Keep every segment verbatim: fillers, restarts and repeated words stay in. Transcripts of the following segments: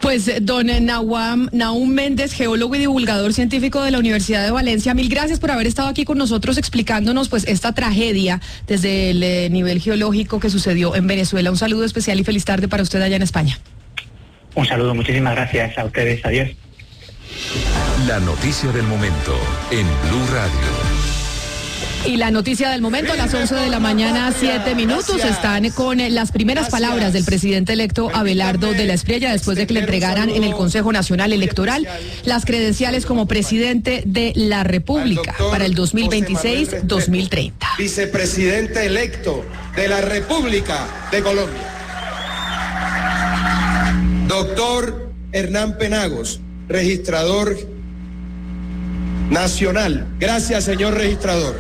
Pues don Nahuam, Nahum Méndez, geólogo y divulgador científico de la Universidad de Valencia, mil gracias por haber estado aquí con nosotros explicándonos pues esta tragedia desde el eh, nivel geológico que sucedió en Venezuela. Un saludo especial y feliz tarde para usted allá en España. Un saludo, muchísimas gracias a ustedes, adiós. La noticia del momento en Blue Radio. Y la noticia del momento a las once de la mañana, siete minutos, están con las primeras palabras del presidente electo Abelardo de la Espriella después de que le entregaran en el Consejo Nacional Electoral las credenciales como presidente de la República para el dos mil veintiséis a dos mil treinta. Vicepresidente electo de la República de Colombia. Doctor Hernán Penagos, registrador nacional. Gracias, señor registrador.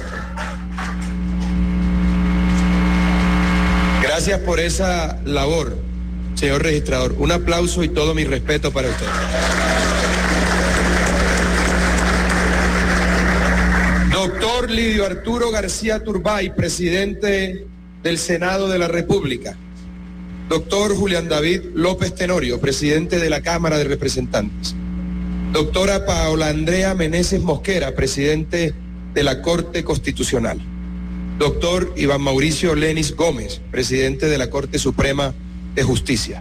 Gracias por esa labor, señor registrador. Un aplauso y todo mi respeto para usted. Doctor Lidio Arturo García Turbay, presidente del Senado de la República. Doctor Julián David López Tenorio, presidente de la Cámara de Representantes. Doctora Paola Andrea Meneses Mosquera, presidente de la Corte Constitucional. Doctor Iván Mauricio Lenis Gómez, presidente de la Corte Suprema de Justicia.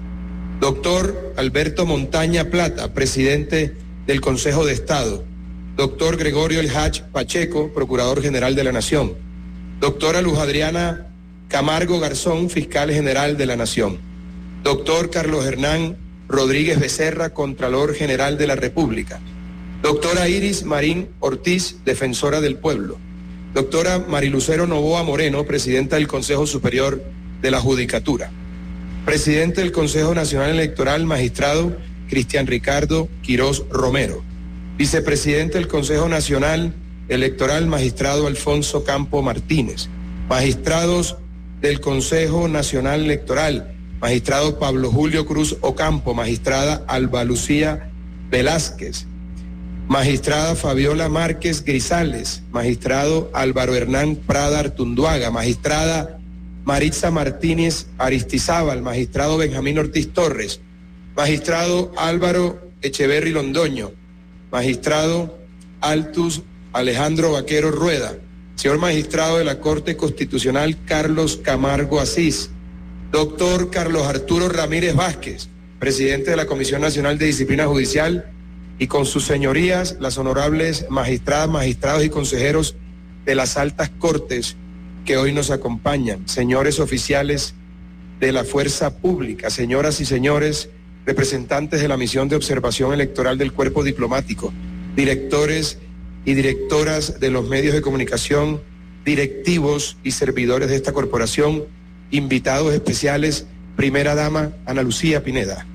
Doctor Alberto Montaña Plata, presidente del Consejo de Estado. Doctor Gregorio El Hach Pacheco, Procurador General de la Nación. Doctora Luz Adriana Camargo Garzón, Fiscal General de la Nación. Doctor Carlos Hernán Rodríguez Becerra, Contralor General de la República. Doctora Iris Marín Ortiz, Defensora del Pueblo. Doctora Marilucero Novoa Moreno, presidenta del Consejo Superior de la Judicatura. Presidente del Consejo Nacional Electoral, magistrado Cristian Ricardo Quirós Romero. Vicepresidente del Consejo Nacional Electoral, magistrado Alfonso Campo Martínez. Magistrados del Consejo Nacional Electoral, magistrado Pablo Julio Cruz Ocampo, magistrada Alba Lucía Velázquez. Magistrada Fabiola Márquez Grisales, magistrado Álvaro Hernán Prada Artunduaga, magistrada Maritza Martínez Aristizábal, magistrado Benjamín Ortiz Torres, magistrado Álvaro Echeverri Londoño, magistrado Altus Alejandro Vaquero Rueda, señor magistrado de la Corte Constitucional Carlos Camargo Asís, doctor Carlos Arturo Ramírez Vázquez, presidente de la Comisión Nacional de Disciplina Judicial, y con sus señorías, las honorables magistradas, magistrados y consejeros de las altas cortes que hoy nos acompañan, señores oficiales de la fuerza pública, señoras y señores representantes de la misión de observación electoral del cuerpo diplomático, directores y directoras de los medios de comunicación, directivos y servidores de esta corporación, invitados especiales, primera dama Ana Lucía Pineda.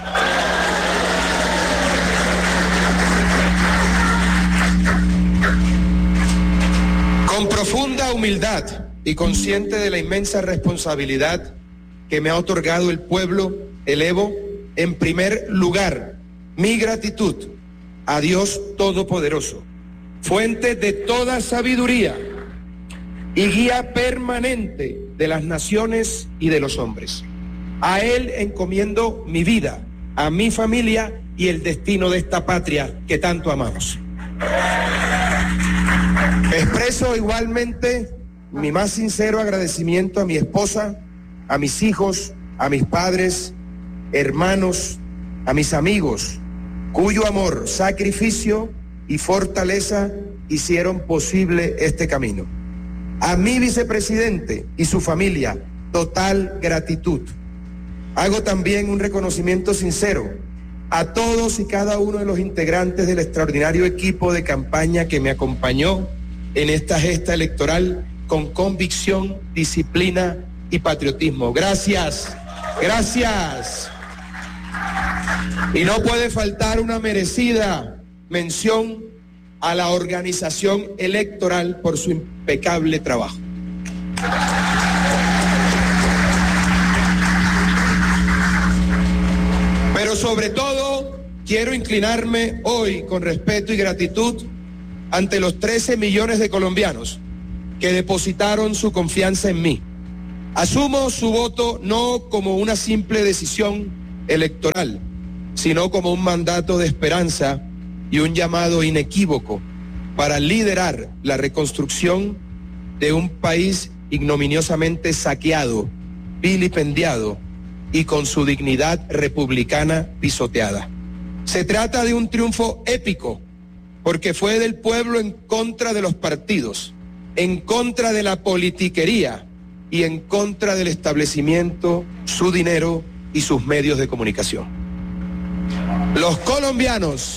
Con profunda humildad y consciente de la inmensa responsabilidad que me ha otorgado el pueblo, elevo en primer lugar mi gratitud a Dios Todopoderoso, fuente de toda sabiduría y guía permanente de las naciones y de los hombres. A Él encomiendo mi vida, a mi familia y el destino de esta patria que tanto amamos. Expreso igualmente mi más sincero agradecimiento a mi esposa, a mis hijos, a mis padres, hermanos, a mis amigos, cuyo amor, sacrificio y fortaleza hicieron posible este camino. A mi vicepresidente y su familia, total gratitud. Hago también un reconocimiento sincero a todos y cada uno de los integrantes del extraordinario equipo de campaña que me acompañó en esta gesta electoral con convicción, disciplina y patriotismo. Gracias, gracias. Y no puede faltar una merecida mención a la organización electoral por su impecable trabajo. Pero sobre todo, quiero inclinarme hoy con respeto y gratitud ante los trece millones de colombianos que depositaron su confianza en mí. Asumo su voto no como una simple decisión electoral, sino como un mandato de esperanza y un llamado inequívoco para liderar la reconstrucción de un país ignominiosamente saqueado, vilipendiado y con su dignidad republicana pisoteada. Se trata de un triunfo épico, porque fue del pueblo en contra de los partidos, en contra de la politiquería y en contra del establecimiento, su dinero y sus medios de comunicación. Los colombianos,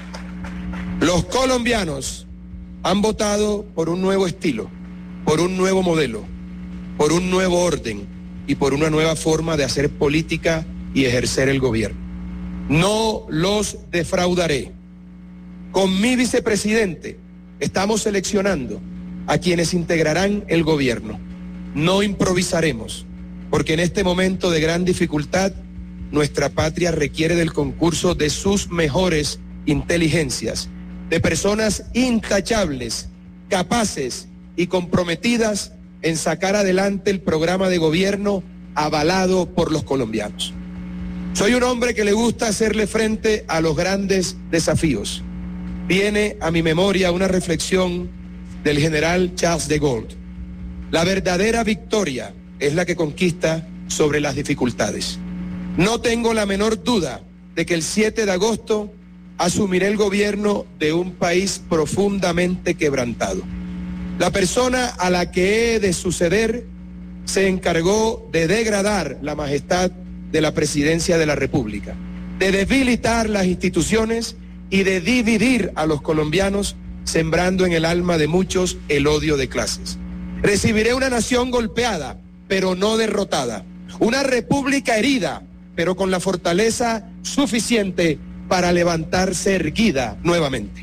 los colombianos han votado por un nuevo estilo, por un nuevo modelo, por un nuevo orden y por una nueva forma de hacer política y ejercer el gobierno. No los defraudaré. Con mi vicepresidente estamos seleccionando a quienes integrarán el gobierno. No improvisaremos, porque en este momento de gran dificultad, nuestra patria requiere del concurso de sus mejores inteligencias, de personas intachables, capaces y comprometidas en sacar adelante el programa de gobierno avalado por los colombianos. Soy un hombre que le gusta hacerle frente a los grandes desafíos. Viene a mi memoria una reflexión del general Charles de Gaulle. La verdadera victoria es la que conquista sobre las dificultades. No tengo la menor duda de que el siete de agosto asumiré el gobierno de un país profundamente quebrantado. La persona a la que he de suceder se encargó de degradar la majestad de la presidencia de la República, de debilitar las instituciones y de dividir a los colombianos, sembrando en el alma de muchos el odio de clases. Recibiré una nación golpeada, pero no derrotada, una república herida, pero con la fortaleza suficiente para levantarse erguida nuevamente.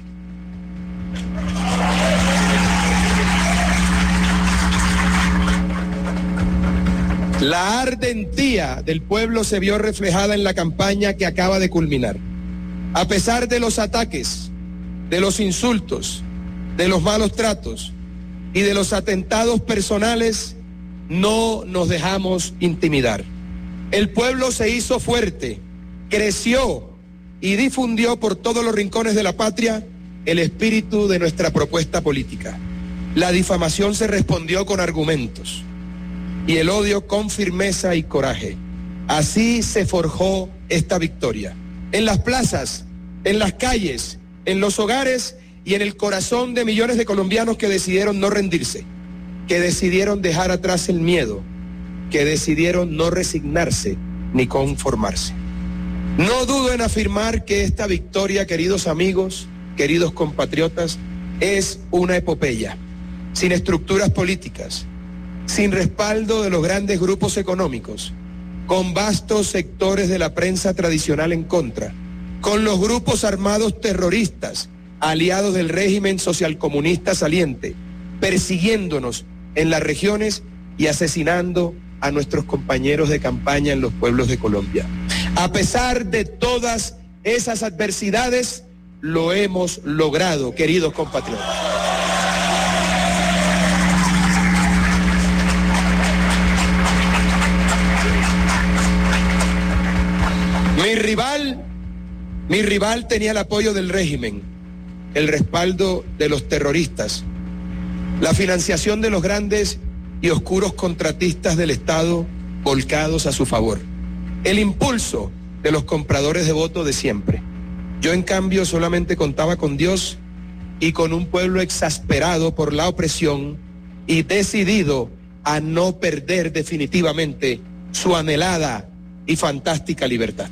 La ardentía del pueblo se vio reflejada en la campaña que acaba de culminar. A pesar de los ataques, de los insultos, de los malos tratos y de los atentados personales, no nos dejamos intimidar. El pueblo se hizo fuerte, creció y difundió por todos los rincones de la patria el espíritu de nuestra propuesta política. La difamación se respondió con argumentos y el odio con firmeza y coraje. Así se forjó esta victoria. En las plazas, en las calles, en los hogares y en el corazón de millones de colombianos que decidieron no rendirse, que decidieron dejar atrás el miedo, que decidieron no resignarse ni conformarse. No dudo en afirmar que esta victoria, queridos amigos, queridos compatriotas, es una epopeya, sin estructuras políticas, sin respaldo de los grandes grupos económicos, con vastos sectores de la prensa tradicional en contra, con los grupos armados terroristas, aliados del régimen socialcomunista saliente, persiguiéndonos en las regiones y asesinando a nuestros compañeros de campaña en los pueblos de Colombia. A pesar de todas esas adversidades, lo hemos logrado, queridos compatriotas. Mi rival, mi rival tenía el apoyo del régimen, el respaldo de los terroristas, la financiación de los grandes y oscuros contratistas del Estado volcados a su favor, el impulso de los compradores de voto de siempre. Yo, en cambio, solamente contaba con Dios y con un pueblo exasperado por la opresión y decidido a no perder definitivamente su anhelada y fantástica libertad.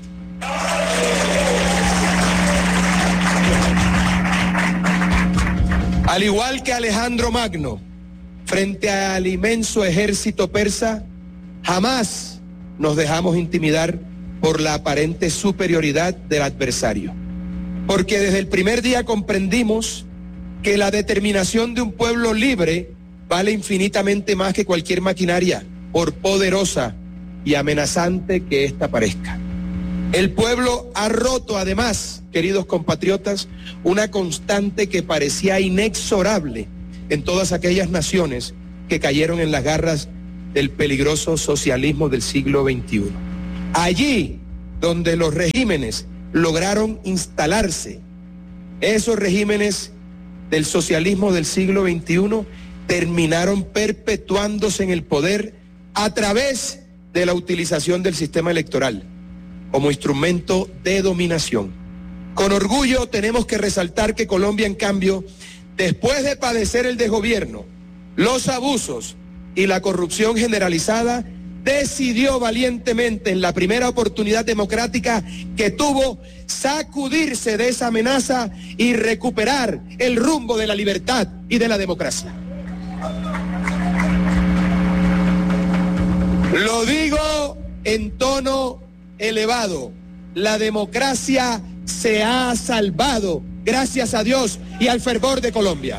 Al igual que Alejandro Magno, frente al inmenso ejército persa, jamás nos dejamos intimidar por la aparente superioridad del adversario. Porque desde el primer día comprendimos que la determinación de un pueblo libre vale infinitamente más que cualquier maquinaria, por poderosa y amenazante que ésta parezca. El pueblo ha roto además, queridos compatriotas, una constante que parecía inexorable en todas aquellas naciones que cayeron en las garras del peligroso socialismo del siglo veintiuno. Allí donde los regímenes lograron instalarse. Esos regímenes del socialismo del siglo veintiuno terminaron perpetuándose en el poder a través de la utilización del sistema electoral como instrumento de dominación. Con orgullo tenemos que resaltar que Colombia, en cambio, después de padecer el desgobierno, los abusos y la corrupción generalizada, decidió valientemente en la primera oportunidad democrática que tuvo sacudirse de esa amenaza y recuperar el rumbo de la libertad y de la democracia. Lo digo en tono elevado, la democracia se ha salvado gracias a Dios y al fervor de Colombia.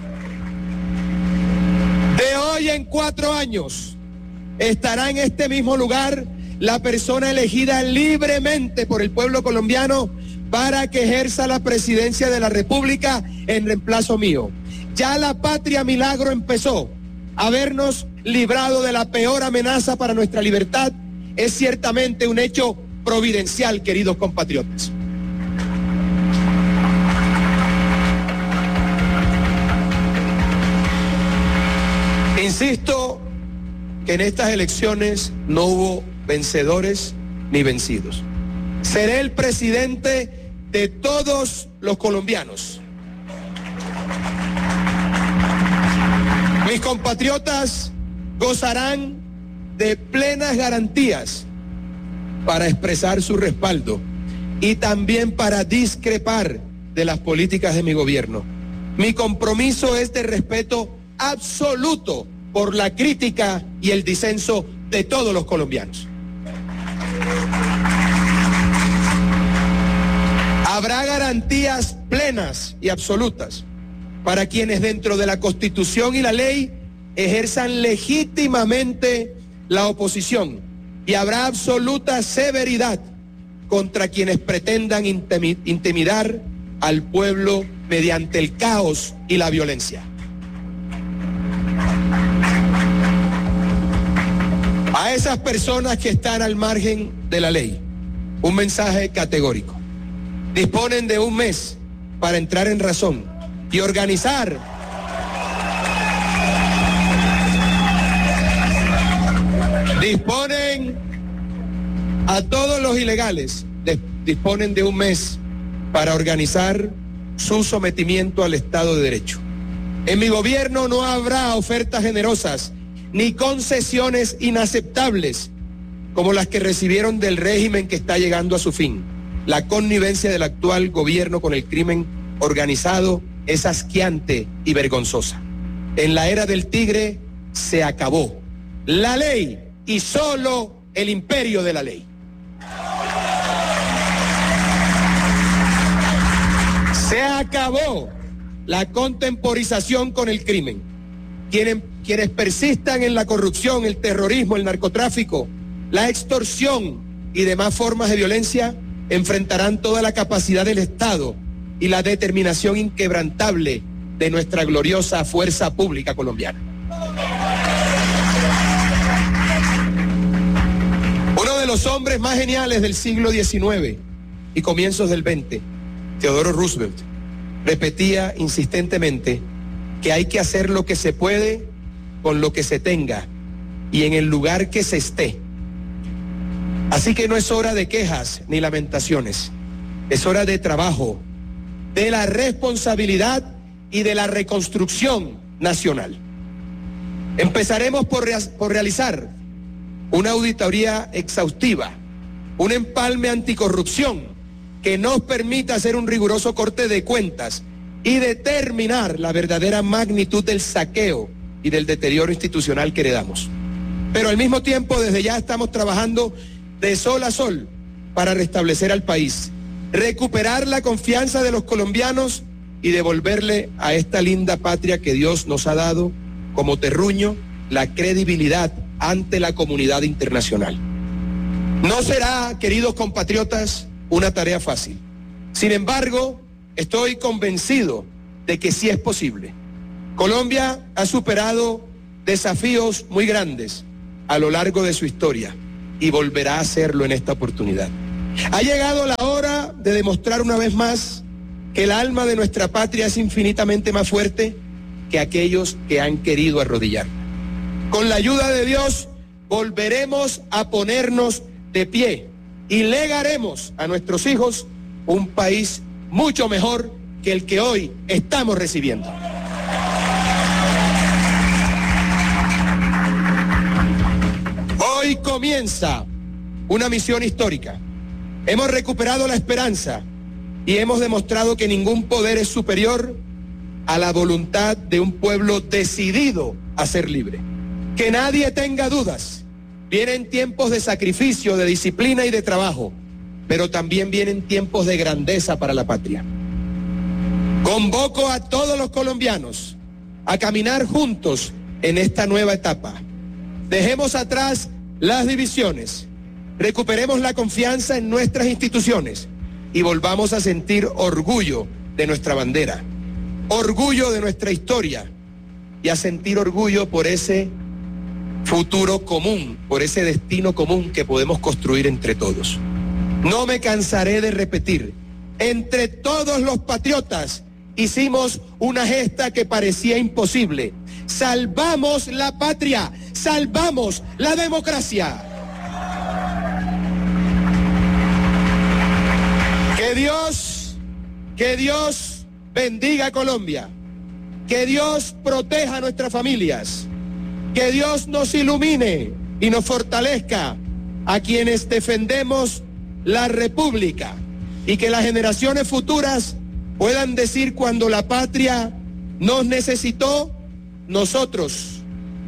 De hoy en cuatro años estará en este mismo lugar la persona elegida libremente por el pueblo colombiano para que ejerza la presidencia de la República en reemplazo mío. Ya la patria milagro empezó. Habernos librado de la peor amenaza para nuestra libertad es ciertamente un hecho providencial, queridos compatriotas. Insisto que en estas elecciones no hubo vencedores ni vencidos. Seré el presidente de todos los colombianos. Mis compatriotas gozarán de plenas garantías para expresar su respaldo y también para discrepar de las políticas de mi gobierno. Mi compromiso es de respeto absoluto por la crítica y el disenso de todos los colombianos. Habrá garantías plenas y absolutas para quienes dentro de la Constitución y la ley ejerzan legítimamente la oposición, y habrá absoluta severidad contra quienes pretendan intimidar al pueblo mediante el caos y la violencia. A esas personas que están al margen de la ley, un mensaje categórico. Disponen de un mes para entrar en razón y organizar disponen a todos los ilegales, disponen de un mes para organizar su sometimiento al Estado de Derecho. En mi gobierno no habrá ofertas generosas ni concesiones inaceptables como las que recibieron del régimen que está llegando a su fin. La connivencia del actual gobierno con el crimen organizado es asqueante y vergonzosa. En la era del tigre se acabó la ley y solo el imperio de la ley. Se acabó la contemporización con el crimen. Quienes, quienes persistan en la corrupción, el terrorismo, el narcotráfico, la extorsión y demás formas de violencia enfrentarán toda la capacidad del Estado y la determinación inquebrantable de nuestra gloriosa fuerza pública colombiana. Uno de los hombres más geniales del siglo diecinueve y comienzos del veinte, Theodore Roosevelt, repetía insistentemente que hay que hacer lo que se puede con lo que se tenga y en el lugar que se esté. Así que no es hora de quejas ni lamentaciones, es hora de trabajo, de la responsabilidad y de la reconstrucción nacional. Empezaremos por, rea- por realizar una auditoría exhaustiva, un empalme anticorrupción que nos permita hacer un riguroso corte de cuentas y determinar la verdadera magnitud del saqueo y del deterioro institucional que heredamos. Pero al mismo tiempo, desde ya estamos trabajando de sol a sol para restablecer al país, recuperar la confianza de los colombianos y devolverle a esta linda patria que Dios nos ha dado como terruño la credibilidad ante la comunidad internacional. No será, queridos compatriotas, una tarea fácil. Sin embargo, estoy convencido de que sí es posible. Colombia ha superado desafíos muy grandes a lo largo de su historia y volverá a hacerlo en esta oportunidad. Ha llegado la hora de de demostrar una vez más que el alma de nuestra patria es infinitamente más fuerte que aquellos que han querido arrodillar. Con la ayuda de Dios volveremos a ponernos de pie y legaremos a nuestros hijos un país mucho mejor que el que hoy estamos recibiendo. Hoy comienza una misión histórica. Hemos recuperado la esperanza y hemos demostrado que ningún poder es superior a la voluntad de un pueblo decidido a ser libre. Que nadie tenga dudas. Vienen tiempos de sacrificio, de disciplina y de trabajo, pero también vienen tiempos de grandeza para la patria. Convoco a todos los colombianos a caminar juntos en esta nueva etapa. Dejemos atrás las divisiones, recuperemos la confianza en nuestras instituciones y volvamos a sentir orgullo de nuestra bandera, orgullo de nuestra historia y a sentir orgullo por ese futuro común, por ese destino común que podemos construir entre todos. No me cansaré de repetir, entre todos los patriotas hicimos una gesta que parecía imposible. Salvamos la patria, salvamos la democracia. Que Dios, que Dios bendiga a Colombia, que Dios proteja a nuestras familias, que Dios nos ilumine y nos fortalezca a quienes defendemos la República y que las generaciones futuras puedan decir cuando la patria nos necesitó, nosotros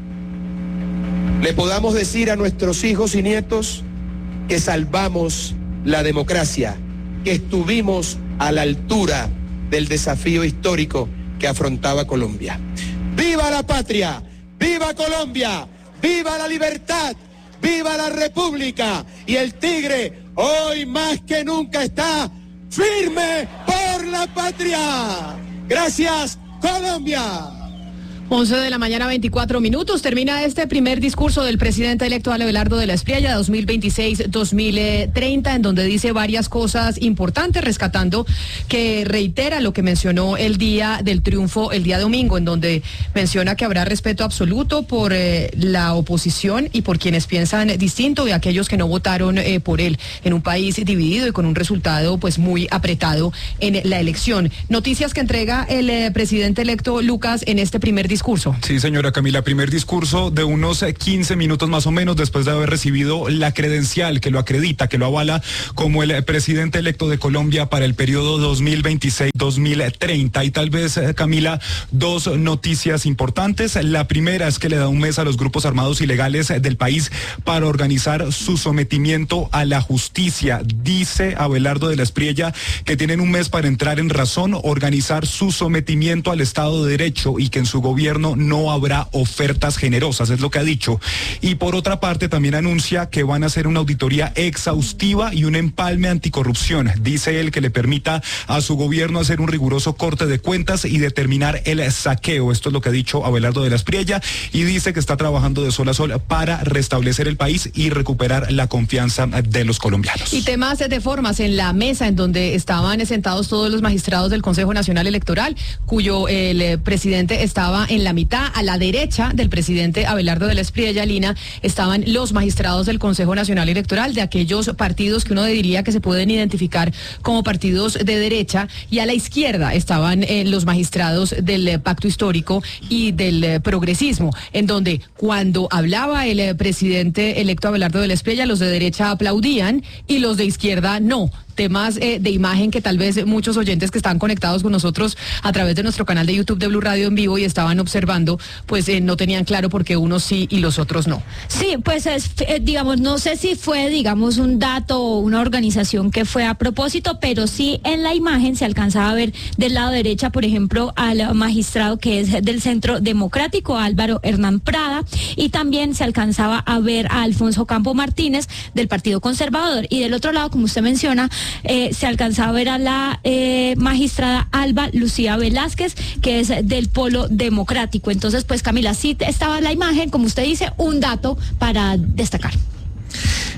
le podamos decir a nuestros hijos y nietos que salvamos la democracia, que estuvimos a la altura del desafío histórico que afrontaba Colombia. ¡Viva la patria! ¡Viva Colombia! ¡Viva la libertad! ¡Viva la República! Y el tigre hoy más que nunca está firme por la patria. Gracias, Colombia. once de la mañana, veinticuatro minutos. Termina este primer discurso del presidente electo Abelardo de la Espriella, dos mil veintiséis a dos mil treinta, en donde dice varias cosas importantes, rescatando que reitera lo que mencionó el día del triunfo, el día domingo, en donde menciona que habrá respeto absoluto por eh, la oposición y por quienes piensan distinto y aquellos que no votaron eh, por él, en un país dividido y con un resultado pues muy apretado en la elección. Noticias que entrega el eh, presidente electo Lucas en este primer discurso. Discurso. Sí, señora Camila, primer discurso de unos quince minutos más o menos después de haber recibido la credencial que lo acredita, que lo avala como el presidente electo de Colombia para el periodo dos mil veintiséis a dos mil treinta. Y tal vez, Camila, dos noticias importantes. La primera es que le da un mes a los grupos armados ilegales del país para organizar su sometimiento a la justicia. Dice Abelardo de la Espriella que tienen un mes para entrar en razón, organizar su sometimiento al Estado de Derecho y que en su gobierno no habrá ofertas generosas, es lo que ha dicho. Y por otra parte también anuncia que van a hacer una auditoría exhaustiva y un empalme anticorrupción. Dice él que le permita a su gobierno hacer un riguroso corte de cuentas y determinar el saqueo. Esto es lo que ha dicho Abelardo de la Espriella y dice que está trabajando de sol a sol para restablecer el país y recuperar la confianza de los colombianos. Y temas de formas en la mesa en donde estaban sentados todos los magistrados del Consejo Nacional Electoral, cuyo el eh, presidente estaba en la mitad. A la derecha del presidente Abelardo de la Espriella, Lina, estaban los magistrados del Consejo Nacional Electoral, de aquellos partidos que uno diría que se pueden identificar como partidos de derecha, y a la izquierda estaban eh, los magistrados del eh, Pacto Histórico y del eh, Progresismo, en donde cuando hablaba el eh, presidente electo Abelardo de la Espriella, los de derecha aplaudían y los de izquierda no. Temas eh, de imagen que tal vez muchos oyentes que están conectados con nosotros a través de nuestro canal de YouTube de Blue Radio en vivo y estaban observando, pues eh, no tenían claro por qué unos sí y los otros no. Sí, pues es, eh, digamos, no sé si fue, digamos, un dato o una organización que fue a propósito, pero sí en la imagen se alcanzaba a ver del lado derecha, por ejemplo, al magistrado que es del Centro Democrático, Álvaro Hernán Prada, y también se alcanzaba a ver a Alfonso Campo Martínez del Partido Conservador, y del otro lado, como usted menciona, Eh, se alcanzaba a ver a la eh, magistrada Alba Lucía Velázquez, que es del Polo Democrático. Entonces, pues Camila, sí estaba la imagen, como usted dice, un dato para destacar.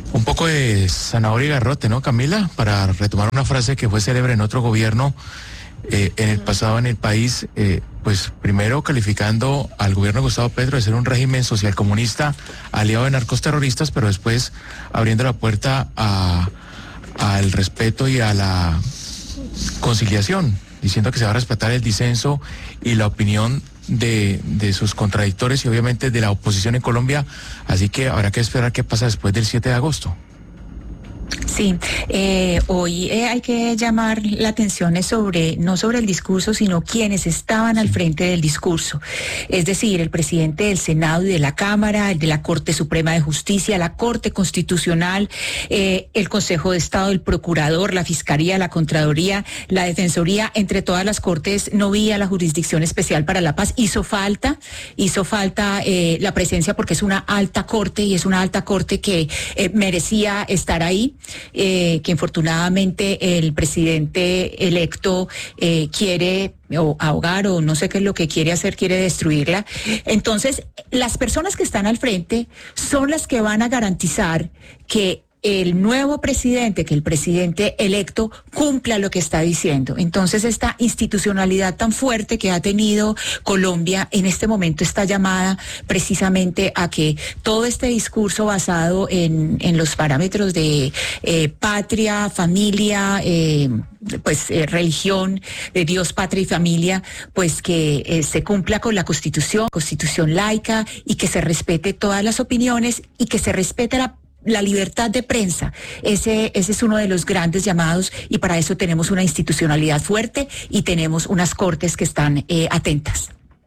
Un poco de zanahoria y garrote, ¿no, Camila? Para retomar una frase que fue célebre en otro gobierno eh, en el pasado en el país, eh, pues primero calificando al gobierno de Gustavo Petro de ser un régimen social comunista aliado de narcos terroristas, pero después abriendo la puerta a al respeto y a la conciliación, diciendo que se va a respetar el disenso y la opinión de, de sus contradictores y obviamente de la oposición en Colombia, así que habrá que esperar qué pasa después del siete de agosto. Sí, eh, hoy eh, hay que llamar la atención sobre, no sobre el discurso, sino quienes estaban al frente del discurso. Es decir, el presidente del Senado y de la Cámara, el de la Corte Suprema de Justicia, la Corte Constitucional, eh, el Consejo de Estado, el Procurador, la Fiscalía, la Contraloría, la Defensoría, entre todas las cortes no había la Jurisdicción Especial para la Paz. Hizo falta, hizo falta eh, la presencia porque es una alta corte y es una alta corte que eh, merecía estar ahí. Eh, que infortunadamente el presidente electo eh, quiere o ahogar o no sé qué es lo que quiere hacer, quiere destruirla. Entonces, las personas que están al frente son las que van a garantizar que el nuevo presidente, que el presidente electo cumpla lo que está diciendo. Entonces, esta institucionalidad tan fuerte que ha tenido Colombia en este momento está llamada precisamente a que todo este discurso basado en, en los parámetros de eh, patria, familia, eh, pues eh, religión, de Dios, patria y familia, pues que eh, se cumpla con la Constitución, Constitución laica, y que se respete todas las opiniones y que se respete la La libertad de prensa. Ese, ese es uno de los grandes llamados y para eso tenemos una institucionalidad fuerte y tenemos unas cortes que están eh, atentas.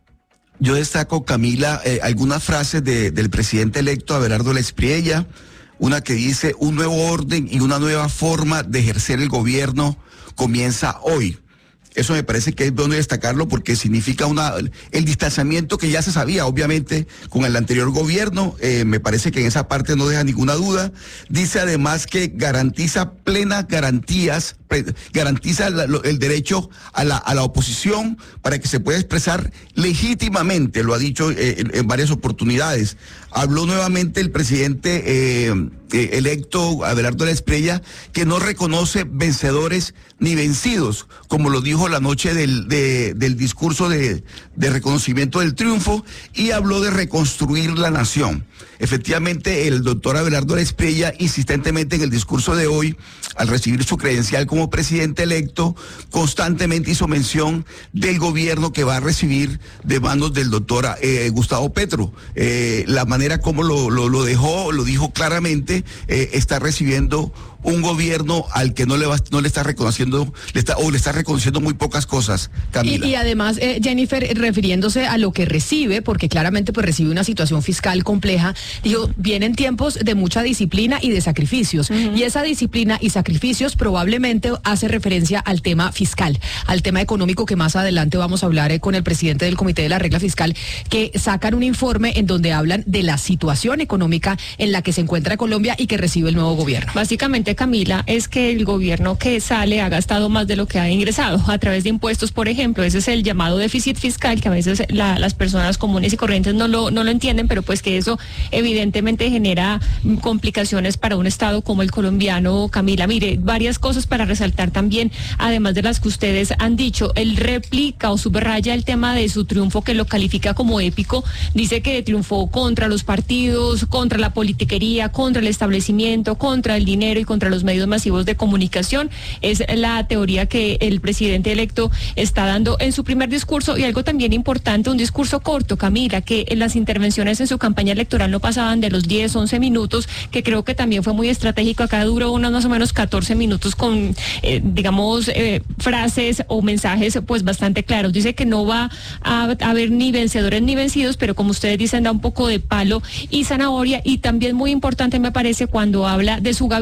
Yo destaco, Camila, eh, algunas frases de, del presidente electo Abelardo Espriella, una que dice: un nuevo orden y una nueva forma de ejercer el gobierno comienza hoy. Eso me parece que es bueno destacarlo porque significa una el distanciamiento que ya se sabía, obviamente, con el anterior gobierno. Eh, me parece que en esa parte no deja ninguna duda. Dice además que garantiza plenas garantías, pre, garantiza la, lo, el derecho a la, a la oposición para que se pueda expresar legítimamente, lo ha dicho eh, en, en varias oportunidades. Habló nuevamente el presidente eh, eh, electo Abelardo Espriella, que no reconoce vencedores ni vencidos, como lo dijo la noche del, de, del discurso de, de reconocimiento del triunfo, y habló de reconstruir la nación. Efectivamente, el doctor Abelardo Espriella, insistentemente en el discurso de hoy, al recibir su credencial como presidente electo, constantemente hizo mención del gobierno que va a recibir de manos del doctor eh, Gustavo Petro. Eh, la manera como lo, lo, lo dejó, lo dijo claramente, eh, está recibiendo un gobierno al que no le va, no le está reconociendo, le está, o le está reconociendo muy pocas cosas, Camila. Y, y además, eh, Jennifer, refiriéndose a lo que recibe, porque claramente pues recibe una situación fiscal compleja, dijo, vienen tiempos de mucha disciplina y de sacrificios, uh-huh. y esa disciplina y sacrificios probablemente hace referencia al tema fiscal, al tema económico, que más adelante vamos a hablar eh, con el presidente del Comité de la Regla Fiscal, que sacan un informe en donde hablan de la situación económica en la que se encuentra Colombia y que recibe el nuevo gobierno. Básicamente, Camila, es que el gobierno que sale ha gastado más de lo que ha ingresado a través de impuestos, por ejemplo. Ese es el llamado déficit fiscal, que a veces la, las personas comunes y corrientes no lo, no lo entienden, pero pues que eso evidentemente genera complicaciones para un estado como el colombiano. Camila, mire, varias cosas para resaltar también, además de las que ustedes han dicho. Él replica o subraya el tema de su triunfo, que lo califica como épico. Dice que triunfó contra los partidos, contra la politiquería, contra el establecimiento, contra el dinero y contra los medios masivos de comunicación. Es la teoría que el presidente electo está dando en su primer discurso. Y algo también importante, un discurso corto, Camila, que las intervenciones en su campaña electoral no pasaban de los diez, once minutos, que creo que también fue muy estratégico. Acá duró unos más o menos catorce minutos con, eh, digamos, eh, frases o mensajes pues bastante claros. Dice que no va a, a haber ni vencedores ni vencidos, pero como ustedes dicen, da un poco de palo y zanahoria. Y también muy importante me parece cuando habla de su gabinete,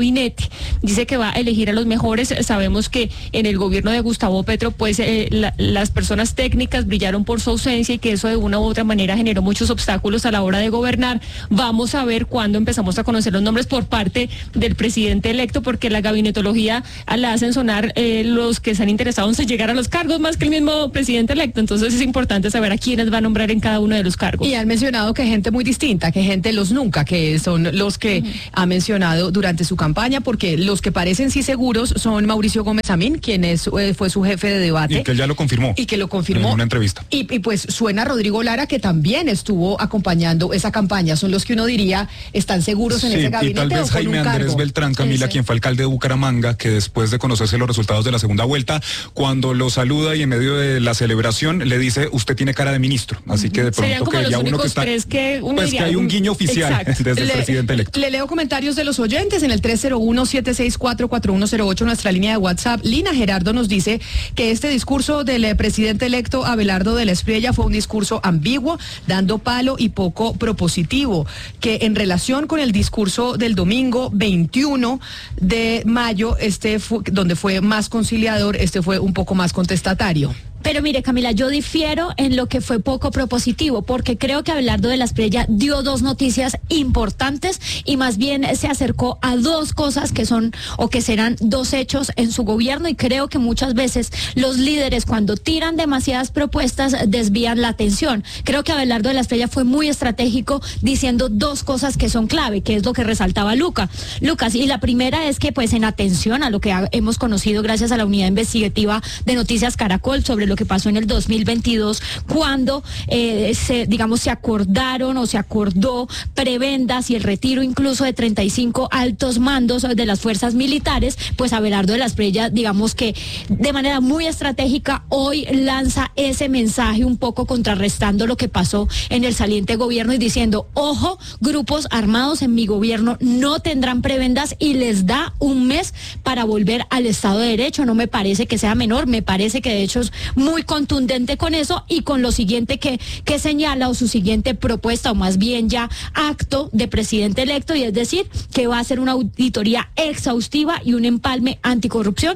Dice que va a elegir a los mejores. Sabemos que en el gobierno de Gustavo Petro, pues eh, la, las personas técnicas brillaron por su ausencia y que eso de una u otra manera generó muchos obstáculos a la hora de gobernar. Vamos a ver cuándo empezamos a conocer los nombres por parte del presidente electo, porque la gabinetología la hacen sonar eh, los que están interesados en llegar a los cargos más que el mismo presidente electo. Entonces es importante saber a quiénes va a nombrar en cada uno de los cargos. Y han mencionado que gente muy distinta, que gente los nunca, que son los que uh-huh. ha mencionado durante su campaña, porque los que parecen sí seguros son Mauricio Gómez Amín, quien es, eh, fue su jefe de debate. Y que ya lo confirmó. Y que lo confirmó. En una entrevista. Y, y pues suena Rodrigo Lara, que también estuvo acompañando esa campaña. Son los que uno diría están seguros en sí, ese gabinete. Y tal vez o con Jaime un Andrés cargo. Beltrán, Camila, Ese. quien fue alcalde de Bucaramanga, que después de conocerse los resultados de la segunda vuelta, cuando lo saluda y en medio de la celebración le dice, usted tiene cara de ministro. Así que de pronto que ya uno que está... que uno pues diría, que hay un guiño oficial exacto. desde le, el presidente electo. Le leo comentarios de los oyentes en el tres cero uno, siete seis cuatro, cuatro uno cero ocho, nuestra línea de WhatsApp. Lina Gerardo nos dice que este discurso del eh, presidente electo Abelardo de la Espriella fue un discurso ambiguo, dando palo y poco propositivo, que en relación con el discurso del domingo veintiuno de mayo, este fue, donde fue más conciliador, este fue un poco más contestatario. Pero mire, Camila, yo difiero en lo que fue poco propositivo, porque creo que Abelardo de la Espriella dio dos noticias importantes y más bien se acercó a dos cosas que son o que serán dos hechos en su gobierno, y creo que muchas veces los líderes, cuando tiran demasiadas propuestas, desvían la atención. Creo que Abelardo de la Espriella fue muy estratégico diciendo dos cosas que son clave, que es lo que resaltaba Luca, Lucas. Y la primera es que, pues, en atención a lo que ha, hemos conocido gracias a la unidad investigativa de Noticias Caracol sobre lo que pasó en el dos mil veintidós, cuando eh, se, digamos, se acordaron o se acordó prebendas y el retiro incluso de treinta y cinco altos mandos de las fuerzas militares, pues Abelardo de la Espriella, digamos que de manera muy estratégica, hoy lanza ese mensaje un poco contrarrestando lo que pasó en el saliente gobierno y diciendo, ojo, grupos armados en mi gobierno no tendrán prebendas, y les da un mes para volver al Estado de Derecho. No me parece que sea menor, me parece que de hecho es muy contundente con eso y con lo siguiente que, que señala, o su siguiente propuesta, o más bien ya acto de presidente electo, y es decir, que va a hacer una auditoría exhaustiva y un empalme anticorrupción.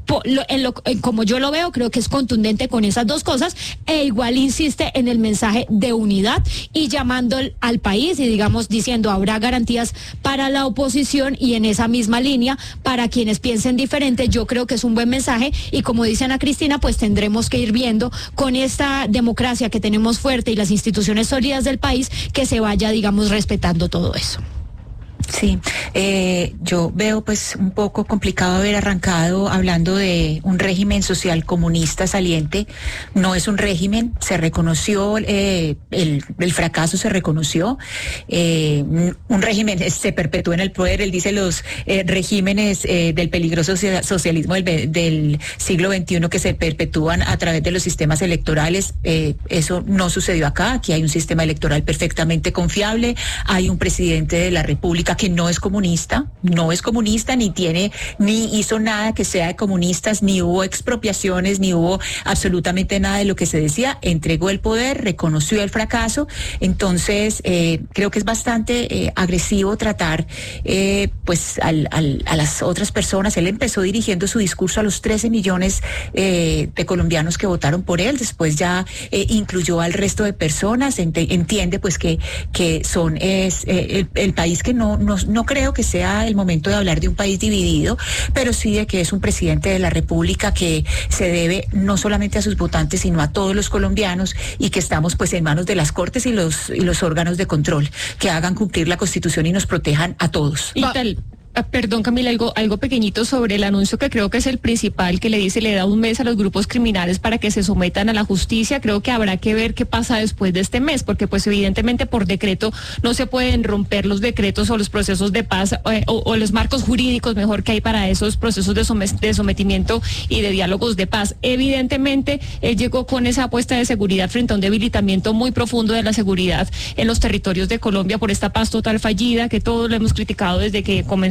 En lo, en como yo lo veo, creo que es contundente con esas dos cosas, e igual insiste en el mensaje de unidad y llamando al, al país y, digamos, diciendo habrá garantías para la oposición, y en esa misma línea para quienes piensen diferente. Yo creo que es un buen mensaje, y como dice Ana Cristina, pues tendremos que ir viendo con esta democracia que tenemos fuerte y las instituciones sólidas del país, que se vaya, digamos, respetando todo eso. Sí, eh, yo veo pues un poco complicado haber arrancado hablando de un régimen social comunista saliente. No es un régimen, se reconoció, eh, el, el fracaso se reconoció. Eh, un régimen se perpetúa en el poder. Él dice los eh, regímenes eh, del peligroso socialismo del, del siglo veintiuno que se perpetúan a través de los sistemas electorales. Eh, eso no sucedió acá. Aquí hay un sistema electoral perfectamente confiable. Hay un presidente de la República que no es comunista, no es comunista, ni tiene, ni hizo nada que sea de comunistas, ni hubo expropiaciones, ni hubo absolutamente nada de lo que se decía. Entregó el poder, reconoció el fracaso. Entonces, eh, creo que es bastante eh, agresivo tratar eh, pues al, al, a las otras personas. Él empezó dirigiendo su discurso a los trece millones eh, de colombianos que votaron por él. Después ya eh, incluyó al resto de personas. Ent- entiende pues que, que son es, eh, el, el país que no No, no creo que sea el momento de hablar de un país dividido, pero sí de que es un presidente de la República que se debe no solamente a sus votantes, sino a todos los colombianos, y que estamos pues en manos de las Cortes y los, y los órganos de control que hagan cumplir la Constitución y nos protejan a todos. Y tal. Ah, perdón, Camila, algo, algo pequeñito sobre el anuncio que creo que es el principal, que le dice, le da un mes a los grupos criminales para que se sometan a la justicia. Creo que habrá que ver qué pasa después de este mes, porque pues evidentemente por decreto no se pueden romper los decretos o los procesos de paz eh, o, o los marcos jurídicos, mejor, que hay para esos procesos de, somet- de sometimiento y de diálogos de paz. Evidentemente, él llegó con esa apuesta de seguridad frente a un debilitamiento muy profundo de la seguridad en los territorios de Colombia por esta paz total fallida, que todos lo hemos criticado desde que comenzó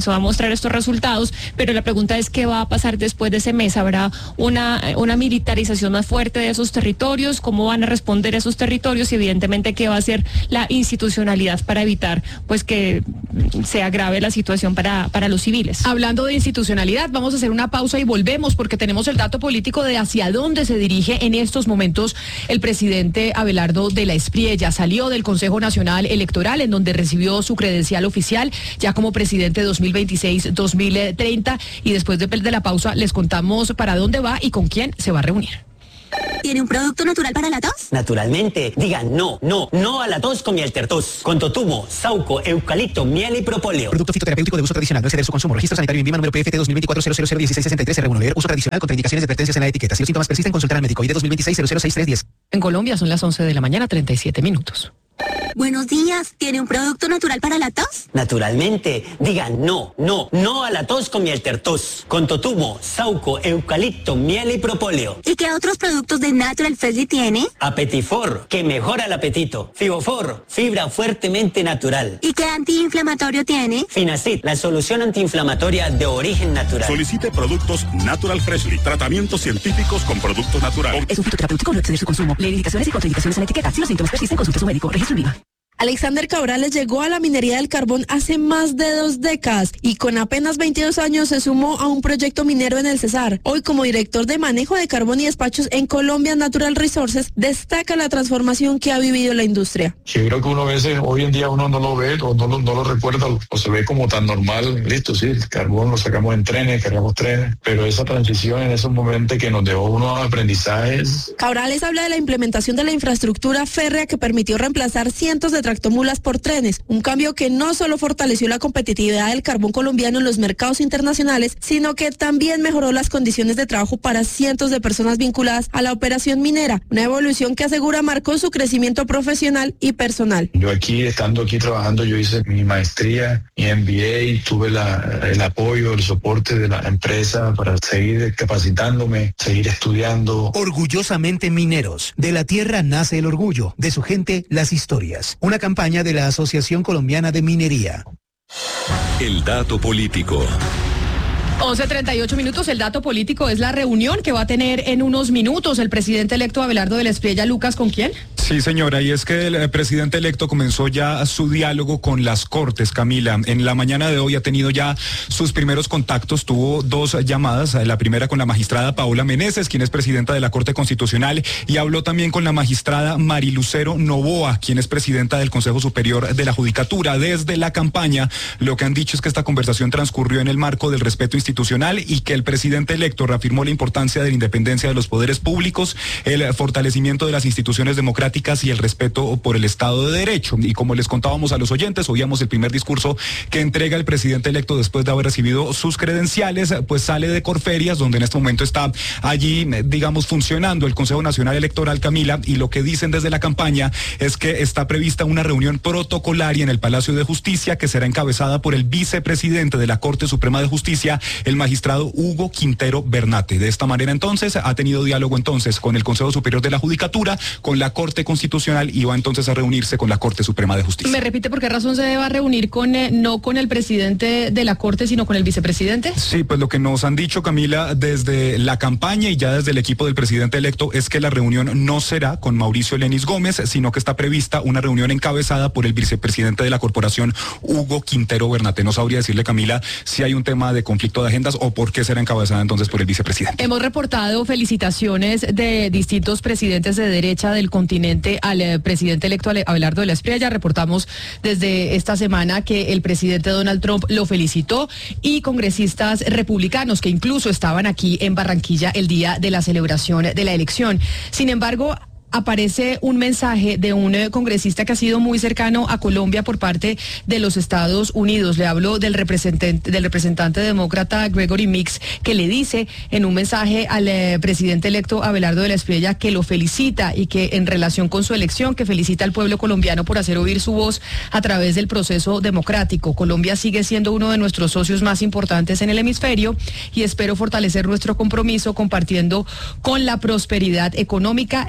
empezó a mostrar estos resultados, pero la pregunta es qué va a pasar después de ese mes. ¿Habrá una, una militarización más fuerte de esos territorios? ¿Cómo van a responder esos territorios? Y evidentemente qué va a hacer la institucionalidad para evitar pues que se agrave la situación para, para los civiles. Hablando de institucionalidad, vamos a hacer una pausa y volvemos porque tenemos el dato político de hacia dónde se dirige en estos momentos el presidente Abelardo de la Espriella. Salió del Consejo Nacional Electoral, en donde recibió su credencial oficial ya como presidente dos mil veintiséis dos mil treinta, y después de, de la pausa les contamos para dónde va y con quién se va a reunir. ¿Tiene un producto natural para la tos? Naturalmente. Digan no, no, no a la tos con miel tertos. Con totumo, sauco, eucalipto, miel y propóleo. Producto fitoterapéutico de uso tradicional. No exceder su consumo. Registro sanitario INVIMA número P F T dos mil veinticuatro cero cero cero dieciséis sesenta y tres. Regulador. Uso tradicional. Contraindicaciones y advertencias en la etiqueta. Si los síntomas persisten, consultar al médico. I D dos mil veintiséis cero cero seis tres diez. En Colombia son las once de la mañana, treinta y siete minutos. Buenos días. ¿Tiene un producto natural para la tos? Naturalmente. Digan no, no, no a la tos con miel tertos. Con totumo, sauco, eucalipto, miel y propóleo. ¿Y qué otros productos de Natural Freshly tiene? Apetifor, que mejora el apetito. Fibofor, fibra fuertemente natural. ¿Y qué antiinflamatorio tiene? Finacid, la solución antiinflamatoria de origen natural. Solicite productos Natural Freshly. Tratamientos científicos con productos naturales. Es un fitoterapéutico, no exceder su consumo. Lee indicaciones y contraindicaciones en la etiqueta. Si los síntomas persisten, consulte a su médico. Registro INVIMA. Alexander Cabrales llegó a la minería del carbón hace más de dos décadas y con apenas veintidós años se sumó a un proyecto minero en el Cesar. Hoy, como director de manejo de carbón y despachos en Colombia Natural Resources, destaca la transformación que ha vivido la industria. Yo creo que uno a veces, hoy en día uno no lo ve o no lo, no lo recuerda o se ve como tan normal. Listo, sí, el carbón lo sacamos en trenes, cargamos trenes, pero esa transición en esos momentos que nos dejó unos aprendizajes. Cabrales habla de la implementación de la infraestructura férrea que permitió reemplazar cientos de tractomulas por trenes, un cambio que no solo fortaleció la competitividad del carbón colombiano en los mercados internacionales, sino que también mejoró las condiciones de trabajo para cientos de personas vinculadas a la operación minera, una evolución que asegura marcó su crecimiento profesional y personal. Yo aquí, estando aquí trabajando, yo hice mi maestría, mi M B A, tuve la, el apoyo, el soporte de la empresa para seguir capacitándome, seguir estudiando. Orgullosamente mineros, de la tierra nace el orgullo, de su gente las historias. Una campaña de la Asociación Colombiana de Minería. El dato político. once treinta y ocho minutos, el dato político es la reunión que va a tener en unos minutos el presidente electo Abelardo de la Espriella. Lucas, ¿con quién? Sí, señora, y es que el presidente electo comenzó ya su diálogo con las Cortes, Camila. En la mañana de hoy ha tenido ya sus primeros contactos, tuvo dos llamadas, la primera con la magistrada Paola Meneses, quien es presidenta de la Corte Constitucional, y habló también con la magistrada Marilucero Novoa, quien es presidenta del Consejo Superior de la Judicatura. Desde la campaña, lo que han dicho es que esta conversación transcurrió en el marco del respeto institucional y que el presidente electo reafirmó la importancia de la independencia de los poderes públicos, el fortalecimiento de las instituciones democráticas y el respeto por el Estado de Derecho. Y como les contábamos a los oyentes, oíamos el primer discurso que entrega el presidente electo después de haber recibido sus credenciales, pues sale de Corferias, donde en este momento está allí, digamos, funcionando el Consejo Nacional Electoral, Camila, y lo que dicen desde la campaña es que está prevista una reunión protocolaria en el Palacio de Justicia que será encabezada por el vicepresidente de la Corte Suprema de Justicia, el magistrado Hugo Quintero Bernate. De esta manera, entonces, ha tenido diálogo entonces con el Consejo Superior de la Judicatura, con la Corte Constitucional, y va entonces a reunirse con la Corte Suprema de Justicia. ¿Me repite por qué razón se va a reunir con eh, no con el presidente de la Corte, sino con el vicepresidente? Sí, pues lo que nos han dicho, Camila, desde la campaña y ya desde el equipo del presidente electo es que la reunión no será con Mauricio Lenis Gómez, sino que está prevista una reunión encabezada por el vicepresidente de la corporación, Hugo Quintero Bernate. No sabría decirle, Camila, si hay un tema de conflicto de agendas o por qué será encabezada entonces por el vicepresidente. Hemos reportado felicitaciones de distintos presidentes de derecha del continente al eh, presidente electo Abelardo de la Espriella. Reportamos desde esta semana que el presidente Donald Trump lo felicitó y congresistas republicanos que incluso estaban aquí en Barranquilla el día de la celebración de la elección. Sin embargo, aparece un mensaje de un eh, congresista que ha sido muy cercano a Colombia por parte de los Estados Unidos. Le hablo del representante, del representante demócrata Gregory Meeks, que le dice en un mensaje al eh, presidente electo Abelardo de la Espriella que lo felicita y que en relación con su elección, que felicita al pueblo colombiano por hacer oír su voz a través del proceso democrático. Colombia sigue siendo uno de nuestros socios más importantes en el hemisferio y espero fortalecer nuestro compromiso compartiendo con la prosperidad económica, la seguridad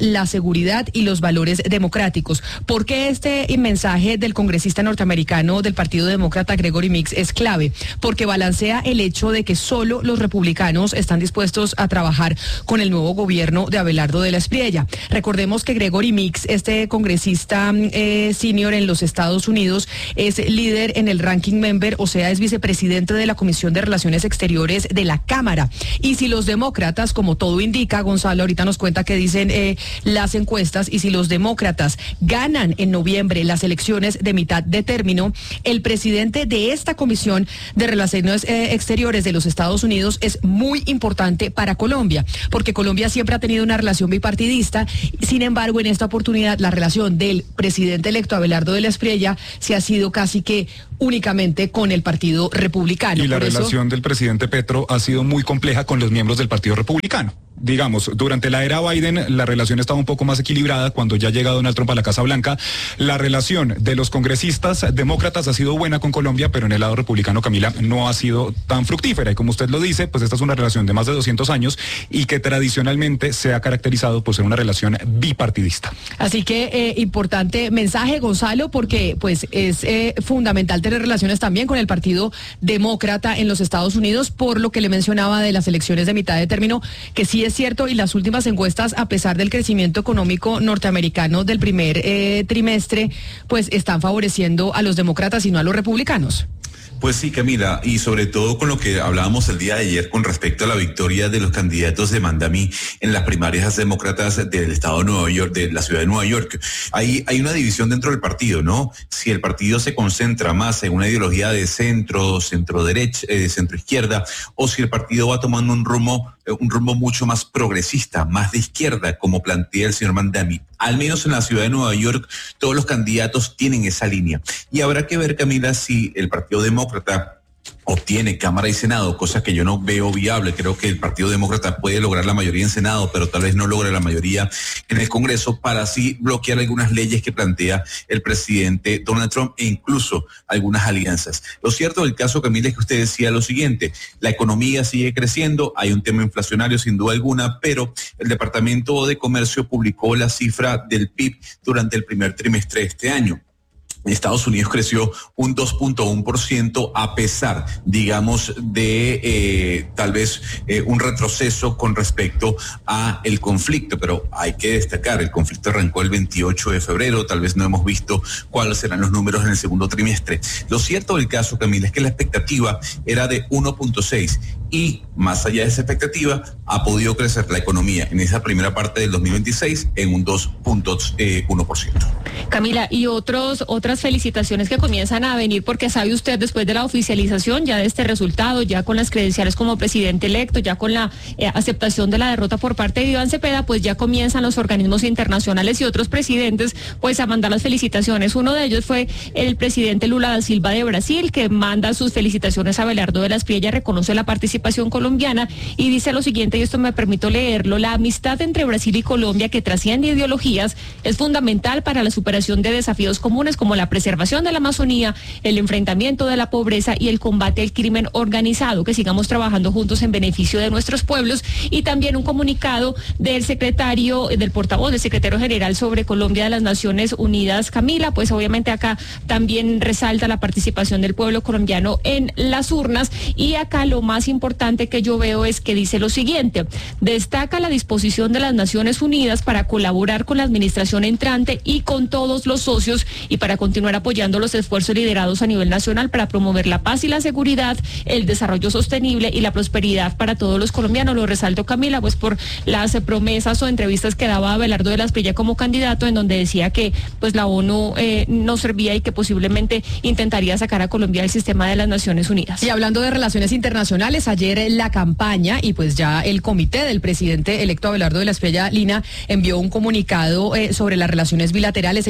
seguridad y los valores democráticos. ¿Por qué este mensaje del congresista norteamericano del Partido Demócrata Gregory Meeks es clave? Porque balancea el hecho de que solo los republicanos están dispuestos a trabajar con el nuevo gobierno de Abelardo de la Espriella. Recordemos que Gregory Meeks, este congresista eh, senior en los Estados Unidos, es líder en el ranking member, o sea, es vicepresidente de la Comisión de Relaciones Exteriores de la Cámara. Y si los demócratas, como todo indica, Gonzalo ahorita nos cuenta que dicen eh, las encuestas, y si los demócratas ganan en noviembre las elecciones de mitad de término, el presidente de esta Comisión de Relaciones eh, Exteriores de los Estados Unidos es muy importante para Colombia, porque Colombia siempre ha tenido una relación bipartidista. Sin embargo, en esta oportunidad la relación del presidente electo Abelardo de la Espriella se ha sido casi que únicamente con el Partido Republicano. Y la Por relación eso... del presidente Petro ha sido muy compleja con los miembros del Partido Republicano. Digamos, durante la era Biden la relación estaba un poco más equilibrada. Cuando ya llega Donald Trump a la Casa Blanca, la relación de los congresistas demócratas ha sido buena con Colombia, pero en el lado republicano, Camila, no ha sido tan fructífera. Y como usted lo dice, pues esta es una relación de más de doscientos años y que tradicionalmente se ha caracterizado por ser una relación bipartidista. Así que eh, importante mensaje, Gonzalo, porque pues es eh, fundamental tener relaciones también con el Partido Demócrata en los Estados Unidos, por lo que le mencionaba de las elecciones de mitad de término, que sí es cierto, y las últimas encuestas, a pesar del crecimiento económico norteamericano del primer eh, trimestre, pues están favoreciendo a los demócratas y no a los republicanos. Pues sí, Camila, y sobre todo con lo que hablábamos el día de ayer con respecto a la victoria de los candidatos de Mandami en las primarias demócratas del estado de Nueva York, de la ciudad de Nueva York. Hay, hay una división dentro del partido, ¿no? Si el partido se concentra más en una ideología de centro, centro derecha, eh, centro izquierda, o si el partido va tomando un rumbo, un rumbo mucho más progresista, más de izquierda, como plantea el señor Mandami. Al menos en la ciudad de Nueva York, todos los candidatos tienen esa línea. Y habrá que ver, Camila, si el Partido Demócrata obtiene Cámara y Senado, cosa que yo no veo viable. Creo que el Partido Demócrata puede lograr la mayoría en Senado, pero tal vez no logre la mayoría en el Congreso, para así bloquear algunas leyes que plantea el presidente Donald Trump e incluso algunas alianzas. Lo cierto del caso, Camila, es que usted decía lo siguiente: la economía sigue creciendo, hay un tema inflacionario sin duda alguna, pero el Departamento de Comercio publicó la cifra del P I B durante el primer trimestre de este año. Estados Unidos creció un dos punto uno por ciento a pesar, digamos, de eh, tal vez eh, un retroceso con respecto a el conflicto, pero hay que destacar, el conflicto arrancó el veintiocho de febrero, tal vez no hemos visto cuáles serán los números en el segundo trimestre. Lo cierto del caso, Camila, es que la expectativa era de uno punto seis y más allá de esa expectativa ha podido crecer la economía en esa primera parte del dos mil veintiséis en un dos punto uno por ciento. Camila, y otros otras felicitaciones que comienzan a venir, porque sabe usted, después de la oficialización ya de este resultado, ya con las credenciales como presidente electo, ya con la eh, aceptación de la derrota por parte de Iván Cepeda, pues ya comienzan los organismos internacionales y otros presidentes pues a mandar las felicitaciones. Uno de ellos fue el presidente Lula da Silva de Brasil, que manda sus felicitaciones a Abelardo de la Espriella, reconoce la participación colombiana y dice lo siguiente, y esto me permito leerlo: la amistad entre Brasil y Colombia, que trasciende ideologías, es fundamental para la superación de desafíos comunes como la preservación de la Amazonía, el enfrentamiento de la pobreza y el combate al crimen organizado, que sigamos trabajando juntos en beneficio de nuestros pueblos. Y también un comunicado del secretario, del portavoz del secretario general sobre Colombia de las Naciones Unidas, Camila, pues obviamente acá también resalta la participación del pueblo colombiano en las urnas. Y acá lo más importante que yo veo es que dice lo siguiente: destaca la disposición de las Naciones Unidas para colaborar con la administración entrante y con todos los socios, y para continuar apoyando los esfuerzos liderados a nivel nacional para promover la paz y la seguridad, el desarrollo sostenible y la prosperidad para todos los colombianos. Lo resalto, Camila, pues por las promesas o entrevistas que daba Abelardo de la Espriella como candidato, en donde decía que pues la ONU eh, no servía y que posiblemente intentaría sacar a Colombia del sistema de las Naciones Unidas. Y hablando de relaciones internacionales, ayer la campaña y pues ya el comité del presidente electo Abelardo de la Espriella, Lina, envió un comunicado eh, sobre las relaciones bilaterales, el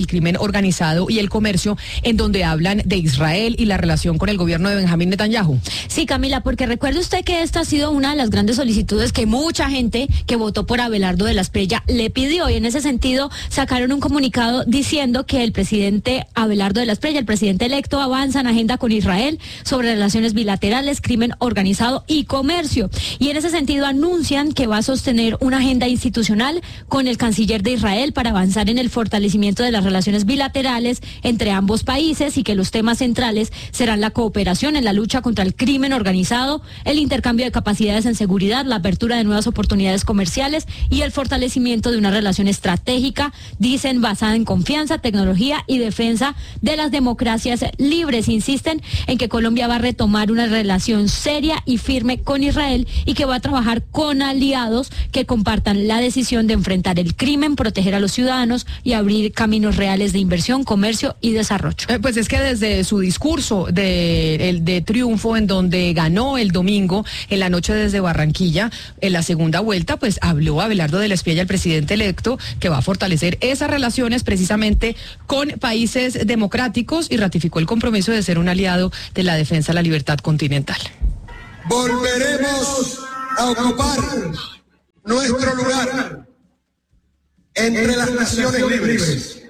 crimen organizado y el comercio, en donde hablan de Israel y la relación con el gobierno de Benjamín Netanyahu. Sí, Camila, porque recuerde usted que esta ha sido una de las grandes solicitudes que mucha gente que votó por Abelardo de la Espriella le pidió, y en ese sentido sacaron un comunicado diciendo que el presidente Abelardo de la Espriella, el presidente electo, avanza en agenda con Israel sobre relaciones bilaterales, crimen organizado y comercio. Y en ese sentido anuncian que va a sostener una agenda institucional con el canciller de Israel para avanzar en el fortalecimiento de las relaciones bilaterales entre ambos países, y que los temas centrales serán la cooperación en la lucha contra el crimen organizado, el intercambio de capacidades en seguridad, la apertura de nuevas oportunidades comerciales y el fortalecimiento de una relación estratégica, dicen, basada en confianza, tecnología y defensa de las democracias libres. Insisten en que Colombia va a retomar una relación seria y firme con Israel y que va a trabajar con aliados que compartan la decisión de enfrentar el crimen, proteger a los ciudadanos y abrir caminos reales de inversión, comercio y desarrollo. Eh, pues es que desde su discurso de, el de triunfo, en donde ganó el domingo en la noche desde Barranquilla, en la segunda vuelta, pues habló Abelardo de la Espriella, el presidente electo, que va a fortalecer esas relaciones precisamente con países democráticos, y ratificó el compromiso de ser un aliado de la defensa de la libertad continental. Volveremos a ocupar nuestro lugar entre las naciones libres.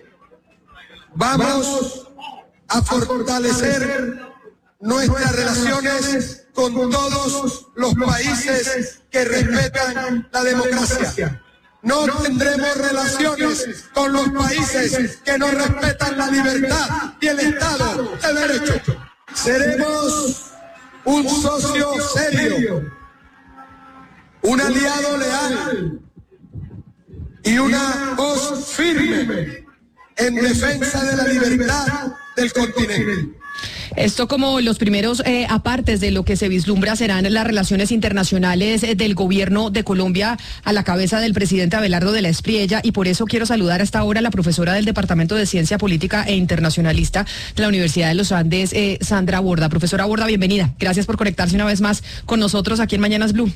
Vamos a fortalecer nuestras relaciones con todos los países que respetan la democracia. No tendremos relaciones con los países que no respetan la libertad y el Estado de Derecho. Seremos un socio serio, un aliado leal y una voz firme en defensa de la libertad del continente. Esto como los primeros eh, apartes de lo que se vislumbra serán las relaciones internacionales eh, del gobierno de Colombia a la cabeza del presidente Abelardo de la Espriella, y por eso quiero saludar hasta ahora a la profesora del Departamento de Ciencia Política e Internacionalista de la Universidad de los Andes, eh, Sandra Borda. Profesora Borda, bienvenida. Gracias por conectarse una vez más con nosotros aquí en Mañanas Blue.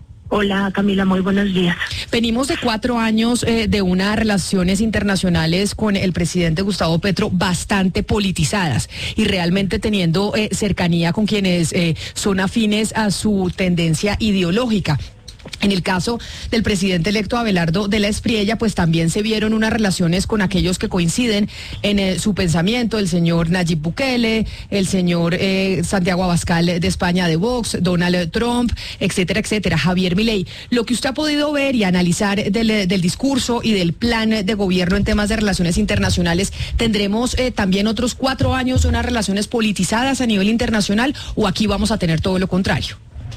Hola Camila, muy buenos días. Venimos de cuatro años eh, de unas relaciones internacionales con el presidente Gustavo Petro bastante politizadas y realmente teniendo eh, cercanía con quienes eh, son afines a su tendencia ideológica. En el caso del presidente electo Abelardo de la Espriella, pues también se vieron unas relaciones con aquellos que coinciden en eh, su pensamiento, el señor Nayib Bukele, el señor eh, Santiago Abascal de España de Vox, Donald Trump, etcétera, etcétera, Javier Milei. Lo que usted ha podido ver y analizar del, del discurso y del plan de gobierno en temas de relaciones internacionales, ¿tendremos eh, también otros cuatro años de unas relaciones politizadas a nivel internacional, o aquí vamos a tener todo lo contrario?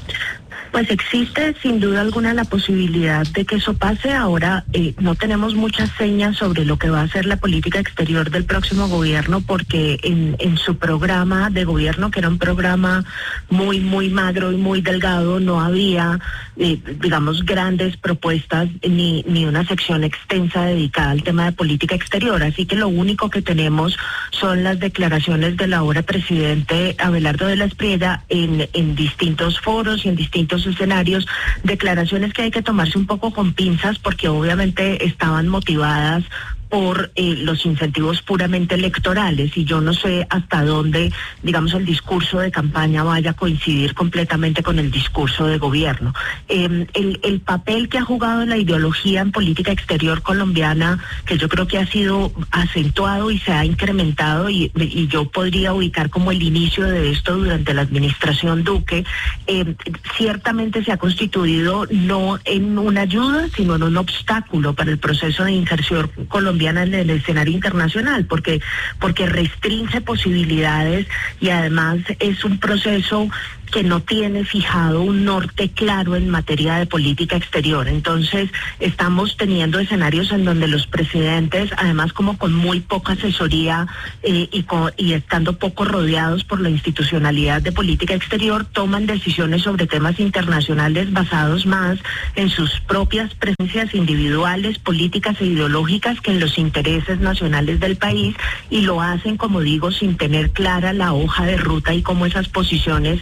Pues existe sin duda alguna la posibilidad de que eso pase. Ahora eh, no tenemos muchas señas sobre lo que va a ser la política exterior del próximo gobierno, porque en, en su programa de gobierno, que era un programa muy, muy magro y muy delgado, no había, eh, digamos, grandes propuestas ni, ni una sección extensa dedicada al tema de política exterior. Así que lo único que tenemos son las declaraciones del ahora presidente Abelardo de la Espriella en, en distintos foros y en distintos escenarios, declaraciones que hay que tomarse un poco con pinzas, porque obviamente estaban motivadas por eh, los incentivos puramente electorales, y yo no sé hasta dónde, digamos, el discurso de campaña vaya a coincidir completamente con el discurso de gobierno. Eh, el, el papel que ha jugado la ideología en política exterior colombiana, que yo creo que ha sido acentuado y se ha incrementado, y, y yo podría ubicar como el inicio de esto durante la administración Duque, eh, ciertamente se ha constituido no en una ayuda, sino en un obstáculo para el proceso de inserción colombiana en el escenario internacional, porque porque restringe posibilidades, y además es un proceso que no tiene fijado un norte claro en materia de política exterior. Entonces estamos teniendo escenarios en donde los presidentes, además como con muy poca asesoría eh, y, con, y estando poco rodeados por la institucionalidad de política exterior, toman decisiones sobre temas internacionales basados más en sus propias presencias individuales, políticas e ideológicas, que en los intereses nacionales del país, y lo hacen, como digo, sin tener clara la hoja de ruta y cómo esas posiciones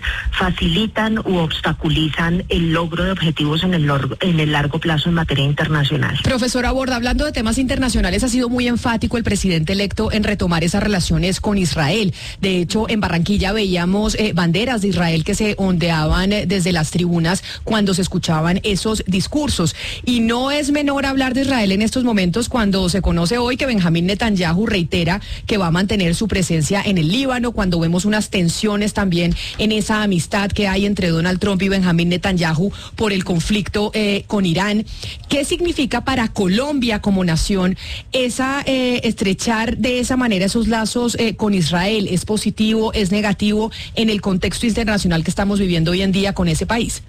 facilitan u obstaculizan el logro de objetivos en el, en el largo plazo en materia internacional. Profesora Borda, hablando de temas internacionales, ha sido muy enfático el presidente electo en retomar esas relaciones con Israel. De hecho, en Barranquilla veíamos eh, banderas de Israel que se ondeaban eh, desde las tribunas cuando se escuchaban esos discursos. Y no es menor hablar de Israel en estos momentos cuando se conoce hoy que Benjamín Netanyahu reitera que va a mantener su presencia en el Líbano, cuando vemos unas tensiones también en esa amistad que hay entre Donald Trump y Benjamín Netanyahu por el conflicto eh, con Irán. ¿Qué significa para Colombia como nación esa eh, estrechar de esa manera esos lazos eh, con Israel? ¿Es positivo, es negativo en el contexto internacional que estamos viviendo hoy en día con ese país?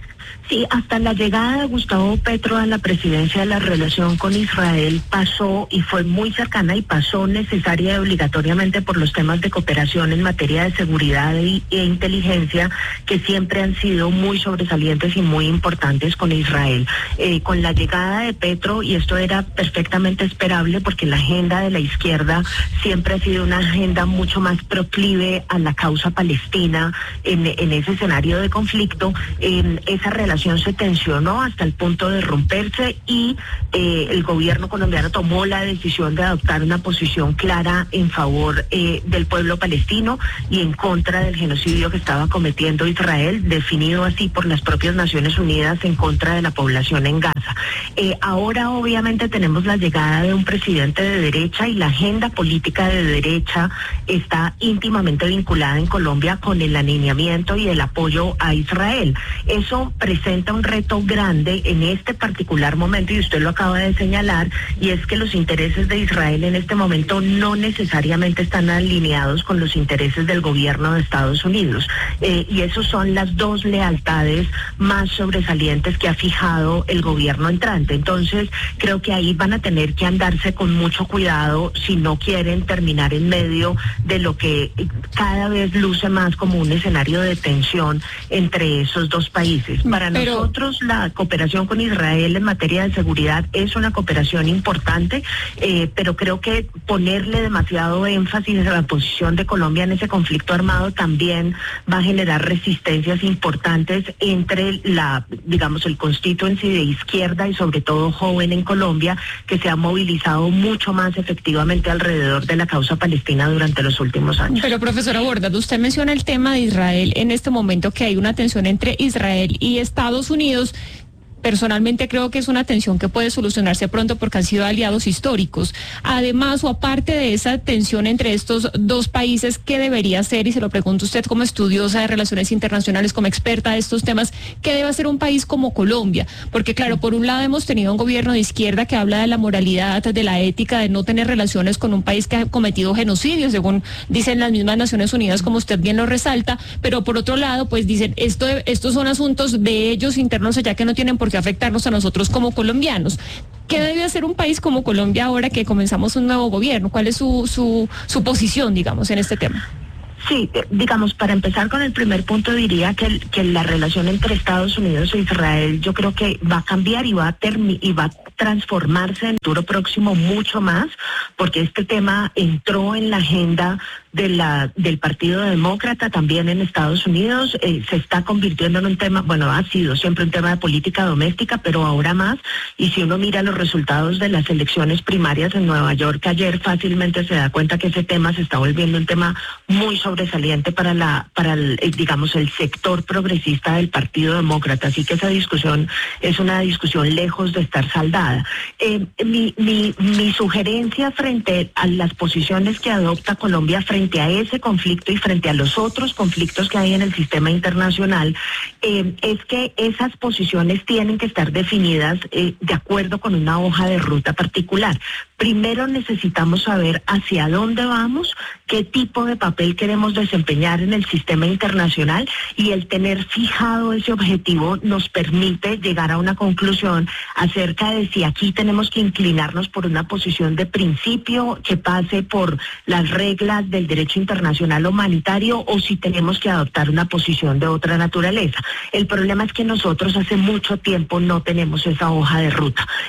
Sí, hasta la llegada de Gustavo Petro a la presidencia, la relación con Israel pasó y fue muy cercana y pasó necesaria y obligatoriamente por los temas de cooperación en materia de seguridad e, e inteligencia que siempre han sido muy sobresalientes y muy importantes con Israel. Eh, con la llegada de Petro, y esto era perfectamente esperable porque la agenda de la izquierda siempre ha sido una agenda mucho más proclive a la causa palestina en, en ese escenario de conflicto, eh, esa relación se tensionó hasta el punto de romperse y eh, el gobierno colombiano tomó la decisión de adoptar una posición clara en favor eh, del pueblo palestino y en contra del genocidio que estaba cometiendo Israel, definido así por las propias Naciones Unidas en contra de la población en Gaza. Eh, ahora obviamente tenemos la llegada de un presidente de derecha y la agenda política de derecha está íntimamente vinculada en Colombia con el alineamiento y el apoyo a Israel. Eso presenta un reto grande en este particular momento y usted lo acaba de señalar, y es que los intereses de Israel en este momento no necesariamente están alineados con los intereses del gobierno de Estados Unidos eh, y esos son las dos lealtades más sobresalientes que ha fijado el gobierno entrante. Entonces creo que ahí van a tener que andarse con mucho cuidado si no quieren terminar en medio de lo que cada vez luce más como un escenario de tensión entre esos dos países. Para Pero... nosotros la cooperación con Israel en materia de seguridad es una cooperación importante, eh, pero creo que ponerle demasiado énfasis a la posición de Colombia en ese conflicto armado también va a generar resistencias importantes entre la, digamos, el constituency de izquierda y sobre todo joven en Colombia, que se ha movilizado mucho más efectivamente alrededor de la causa palestina durante los últimos años. Pero profesora Borda, usted menciona el tema de Israel en este momento, que hay una tensión entre Israel y Estados Unidos. Personalmente creo que es una tensión que puede solucionarse pronto porque han sido aliados históricos. Además, o aparte de esa tensión entre estos dos países, ¿qué debería hacer? Y se lo pregunto a usted como estudiosa de relaciones internacionales, como experta de estos temas, ¿qué debe hacer un país como Colombia? Porque claro, por un lado hemos tenido un gobierno de izquierda que habla de la moralidad, de la ética, de no tener relaciones con un país que ha cometido genocidio, según dicen las mismas Naciones Unidas, como usted bien lo resalta, pero por otro lado, pues dicen, esto, estos son asuntos de ellos internos allá que no tienen por qué afectarnos a nosotros como colombianos. ¿Qué debe hacer un país como Colombia ahora que comenzamos un nuevo gobierno? ¿Cuál es su, su, su posición, digamos, en este tema? Sí, digamos, para empezar con el primer punto diría que, que la relación entre Estados Unidos e Israel yo creo que va a cambiar y va a, termi- y va a transformarse en el futuro próximo mucho más, porque este tema entró en la agenda de la del Partido Demócrata también en Estados Unidos, eh, se está convirtiendo en un tema, bueno, ha sido siempre un tema de política doméstica, pero ahora más, y si uno mira los resultados de las elecciones primarias en Nueva York ayer, fácilmente se da cuenta que ese tema se está volviendo un tema muy sobresaliente para la para el, digamos, el sector progresista del Partido Demócrata, así que esa discusión es una discusión lejos de estar saldada. Eh, mi, mi, mi sugerencia frente a las posiciones que adopta Colombia frente Frente a ese conflicto y frente a los otros conflictos que hay en el sistema internacional, eh, es que esas posiciones tienen que estar definidas eh, de acuerdo con una hoja de ruta particular. Primero necesitamos saber hacia dónde vamos, qué tipo de papel queremos desempeñar en el sistema internacional, y el tener fijado ese objetivo nos permite llegar a una conclusión acerca de si aquí tenemos que inclinarnos por una posición de principio que pase por las reglas del derecho internacional humanitario o si tenemos que adoptar una posición de otra naturaleza. El problema es que nosotros hace mucho tiempo no tenemos esa hoja de ruta.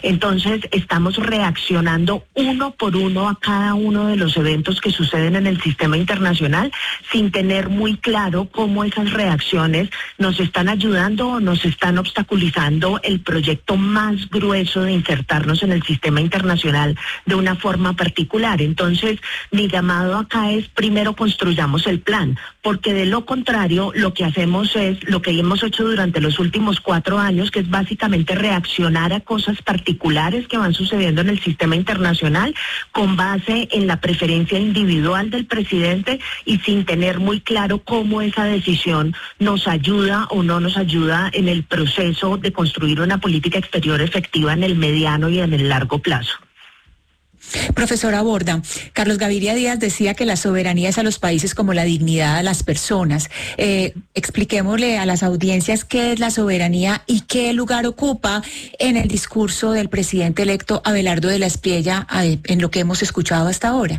Entonces, estamos reaccionando uno por uno a cada uno de los eventos que suceden en el sistema internacional sin tener muy claro cómo esas reacciones nos están ayudando o nos están obstaculizando el proyecto más grueso de insertarnos en el sistema internacional de una forma particular. Entonces, mi llamado acá es primero construyamos el plan, porque de lo contrario lo que hacemos es lo que hemos hecho durante los últimos cuatro años, que es básicamente reaccionar a cosas particulares que van sucediendo en el sistema internacional con base en la preferencia individual del presidente y sin tener muy claro cómo esa decisión nos ayuda o no nos ayuda en el proceso de construir una política exterior efectiva en el mediano y en el largo plazo. Profesora Borda, Carlos Gaviria Díaz decía que la soberanía es a los países como la dignidad a las personas. Eh, expliquémosle a las audiencias qué es la soberanía y qué lugar ocupa en el discurso del presidente electo Abelardo de la Espriella en lo que hemos escuchado hasta ahora.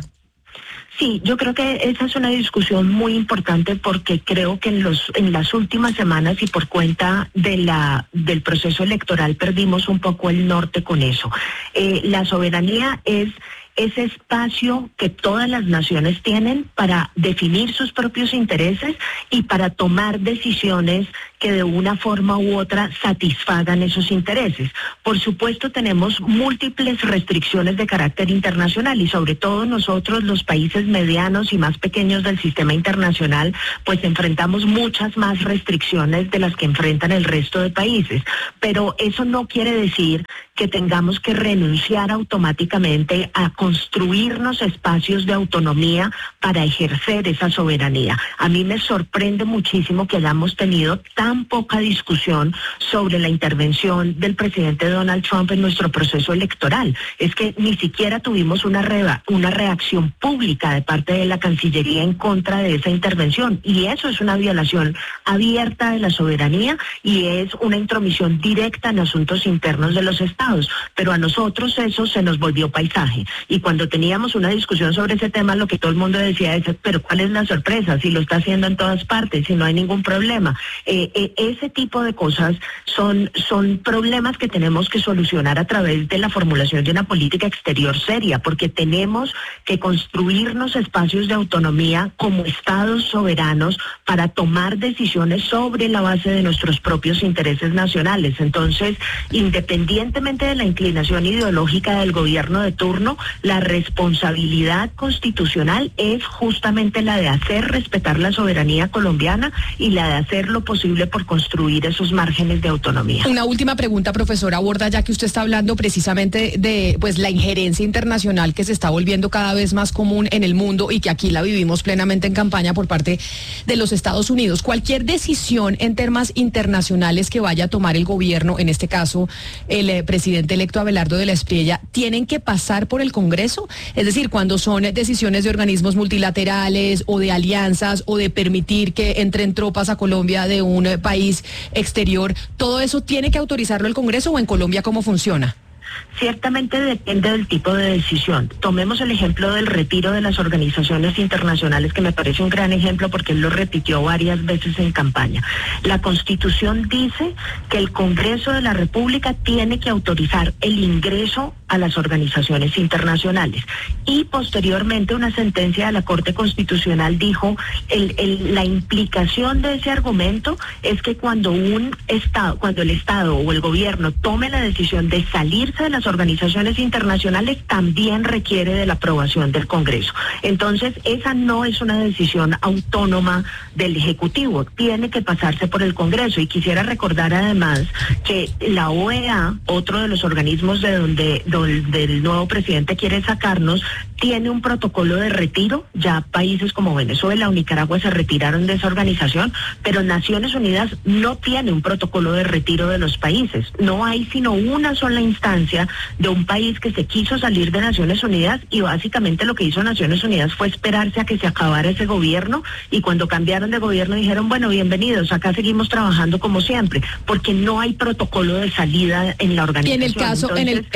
Sí, yo creo que esa es una discusión muy importante porque creo que en los en las últimas semanas y por cuenta de la del proceso electoral perdimos un poco el norte con eso. Eh, la soberanía es ese espacio que todas las naciones tienen para definir sus propios intereses y para tomar decisiones que de una forma u otra satisfagan esos intereses. Por supuesto, tenemos múltiples restricciones de carácter internacional y sobre todo nosotros, los países medianos y más pequeños del sistema internacional, pues enfrentamos muchas más restricciones de las que enfrentan el resto de países. Pero eso no quiere decir que tengamos que renunciar automáticamente a construirnos espacios de autonomía para ejercer esa soberanía. A mí me sorprende muchísimo que hayamos tenido tan poca discusión sobre la intervención del presidente Donald Trump en nuestro proceso electoral. Es que ni siquiera tuvimos una, re- una reacción pública de parte de la Cancillería en contra de esa intervención, y eso es una violación abierta de la soberanía y es una intromisión directa en asuntos internos de los estados, pero a nosotros eso se nos volvió paisaje, y cuando teníamos una discusión sobre ese tema lo que todo el mundo decía es, pero ¿cuál es la sorpresa? Si lo está haciendo en todas partes, si no hay ningún problema. Eh, eh, ese tipo de cosas son, son problemas que tenemos que solucionar a través de la formulación de una política exterior seria, porque tenemos que construirnos espacios de autonomía como estados soberanos para tomar decisiones sobre la base de nuestros propios intereses nacionales. Entonces, independientemente de la inclinación ideológica del gobierno de turno, la responsabilidad constitucional es justamente la de hacer respetar la soberanía colombiana y la de hacer lo posible por construir esos márgenes de autonomía. Una última pregunta, profesora Borda, ya que usted está hablando precisamente de pues la injerencia internacional que se está volviendo cada vez más común en el mundo y que aquí la vivimos plenamente en campaña por parte de los Estados Unidos. Cualquier decisión en temas internacionales que vaya a tomar el gobierno, en este caso el eh, presidente electo Abelardo de la Espriella, ¿tienen que pasar por el Congreso? Es decir, cuando son decisiones de organismos multilaterales o de alianzas o de permitir que entren tropas a Colombia de un eh, país exterior, ¿todo eso tiene que autorizarlo el Congreso o en Colombia cómo funciona? Ciertamente depende del tipo de decisión. Tomemos el ejemplo del retiro de las organizaciones internacionales, que me parece un gran ejemplo porque él lo repitió varias veces en campaña. La Constitución dice que el Congreso de la República tiene que autorizar el ingreso a las organizaciones internacionales, y posteriormente una sentencia de la Corte Constitucional dijo el, el, la implicación de ese argumento es que cuando un estado, cuando el Estado o el gobierno tome la decisión de salirse de las organizaciones internacionales, también requiere de la aprobación del Congreso. Entonces, esa no es una decisión autónoma del Ejecutivo, tiene que pasarse por el Congreso. Y quisiera recordar además que la O E A, otro de los organismos de donde del nuevo presidente quiere sacarnos, tiene un protocolo de retiro. Ya países como Venezuela o Nicaragua se retiraron de esa organización, pero Naciones Unidas no tiene un protocolo de retiro de los países. No hay sino una sola instancia de un país que se quiso salir de Naciones Unidas, y básicamente lo que hizo Naciones Unidas fue esperarse a que se acabara ese gobierno, y cuando cambiaron de gobierno dijeron, bueno, bienvenidos, acá seguimos trabajando como siempre, porque no hay protocolo de salida en la organización. Y en el caso, Entonces, en el, en el caso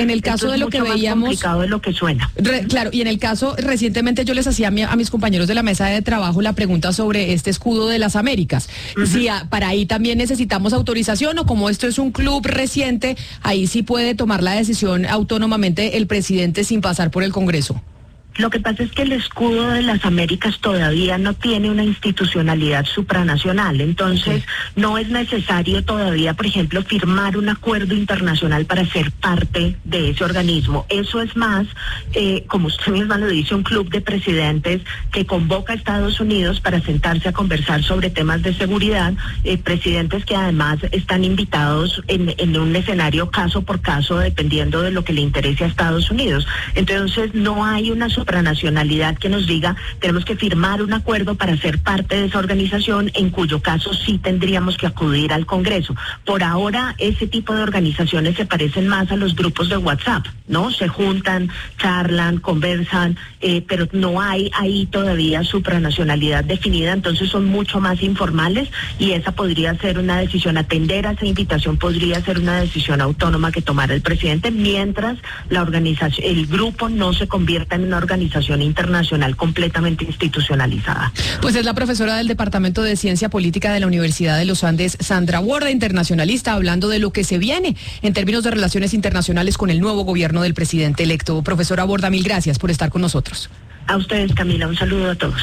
caso de lo que veíamos... más complicado de lo que suena. Re, claro, y en el caso, recientemente yo les hacía a, mi, a mis compañeros de la mesa de trabajo la pregunta sobre este escudo de las Américas. Uh-huh. Si a, para ahí también necesitamos autorización o como esto es un club reciente, ahí sí puede tomar la decisión autónomamente el presidente sin pasar por el Congreso. Lo que pasa es que el escudo de las Américas todavía no tiene una institucionalidad supranacional, entonces no es necesario todavía, por ejemplo, firmar un acuerdo internacional para ser parte de ese organismo. Eso es más, eh, como usted misma lo dice, un club de presidentes que convoca a Estados Unidos para sentarse a conversar sobre temas de seguridad, eh, presidentes que además están invitados en, en un escenario caso por caso, dependiendo de lo que le interese a Estados Unidos. Entonces no hay una supranacionalidad que nos diga tenemos que firmar un acuerdo para ser parte de esa organización, en cuyo caso sí tendríamos que acudir al Congreso. Por ahora ese tipo de organizaciones se parecen más a los grupos de WhatsApp, ¿no? Se juntan, charlan, conversan, eh, pero no hay ahí todavía supranacionalidad definida, entonces son mucho más informales y esa podría ser una decisión, atender a esa invitación podría ser una decisión autónoma que tomara el presidente mientras la organización, el grupo no se convierta en una organización internacional completamente institucionalizada. Pues es la profesora del Departamento de Ciencia Política de la Universidad de los Andes, Sandra Borda, internacionalista, hablando de lo que se viene en términos de relaciones internacionales con el nuevo gobierno del presidente electo. Profesora Borda, mil gracias por estar con nosotros. A ustedes, Camila, un saludo a todos.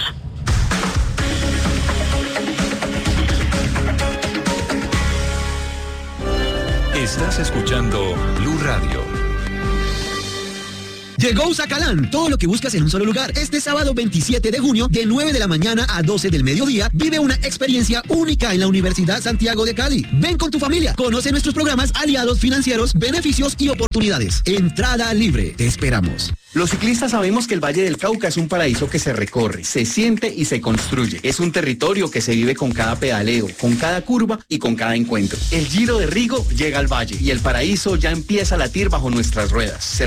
Estás escuchando Blue Radio. Llegó Usacalan, todo lo que buscas en un solo lugar. Este sábado veintisiete de junio, de nueve de la mañana a doce del mediodía, vive una experiencia única en la Universidad Santiago de Cali. Ven con tu familia, conoce nuestros programas, aliados financieros, beneficios y oportunidades. Entrada libre, te esperamos. Los ciclistas sabemos que el Valle del Cauca es un paraíso que se recorre, se siente y se construye. Es un territorio que se vive con cada pedaleo, con cada curva y con cada encuentro. El Giro de Rigo llega al valle y el paraíso ya empieza a latir bajo nuestras ruedas.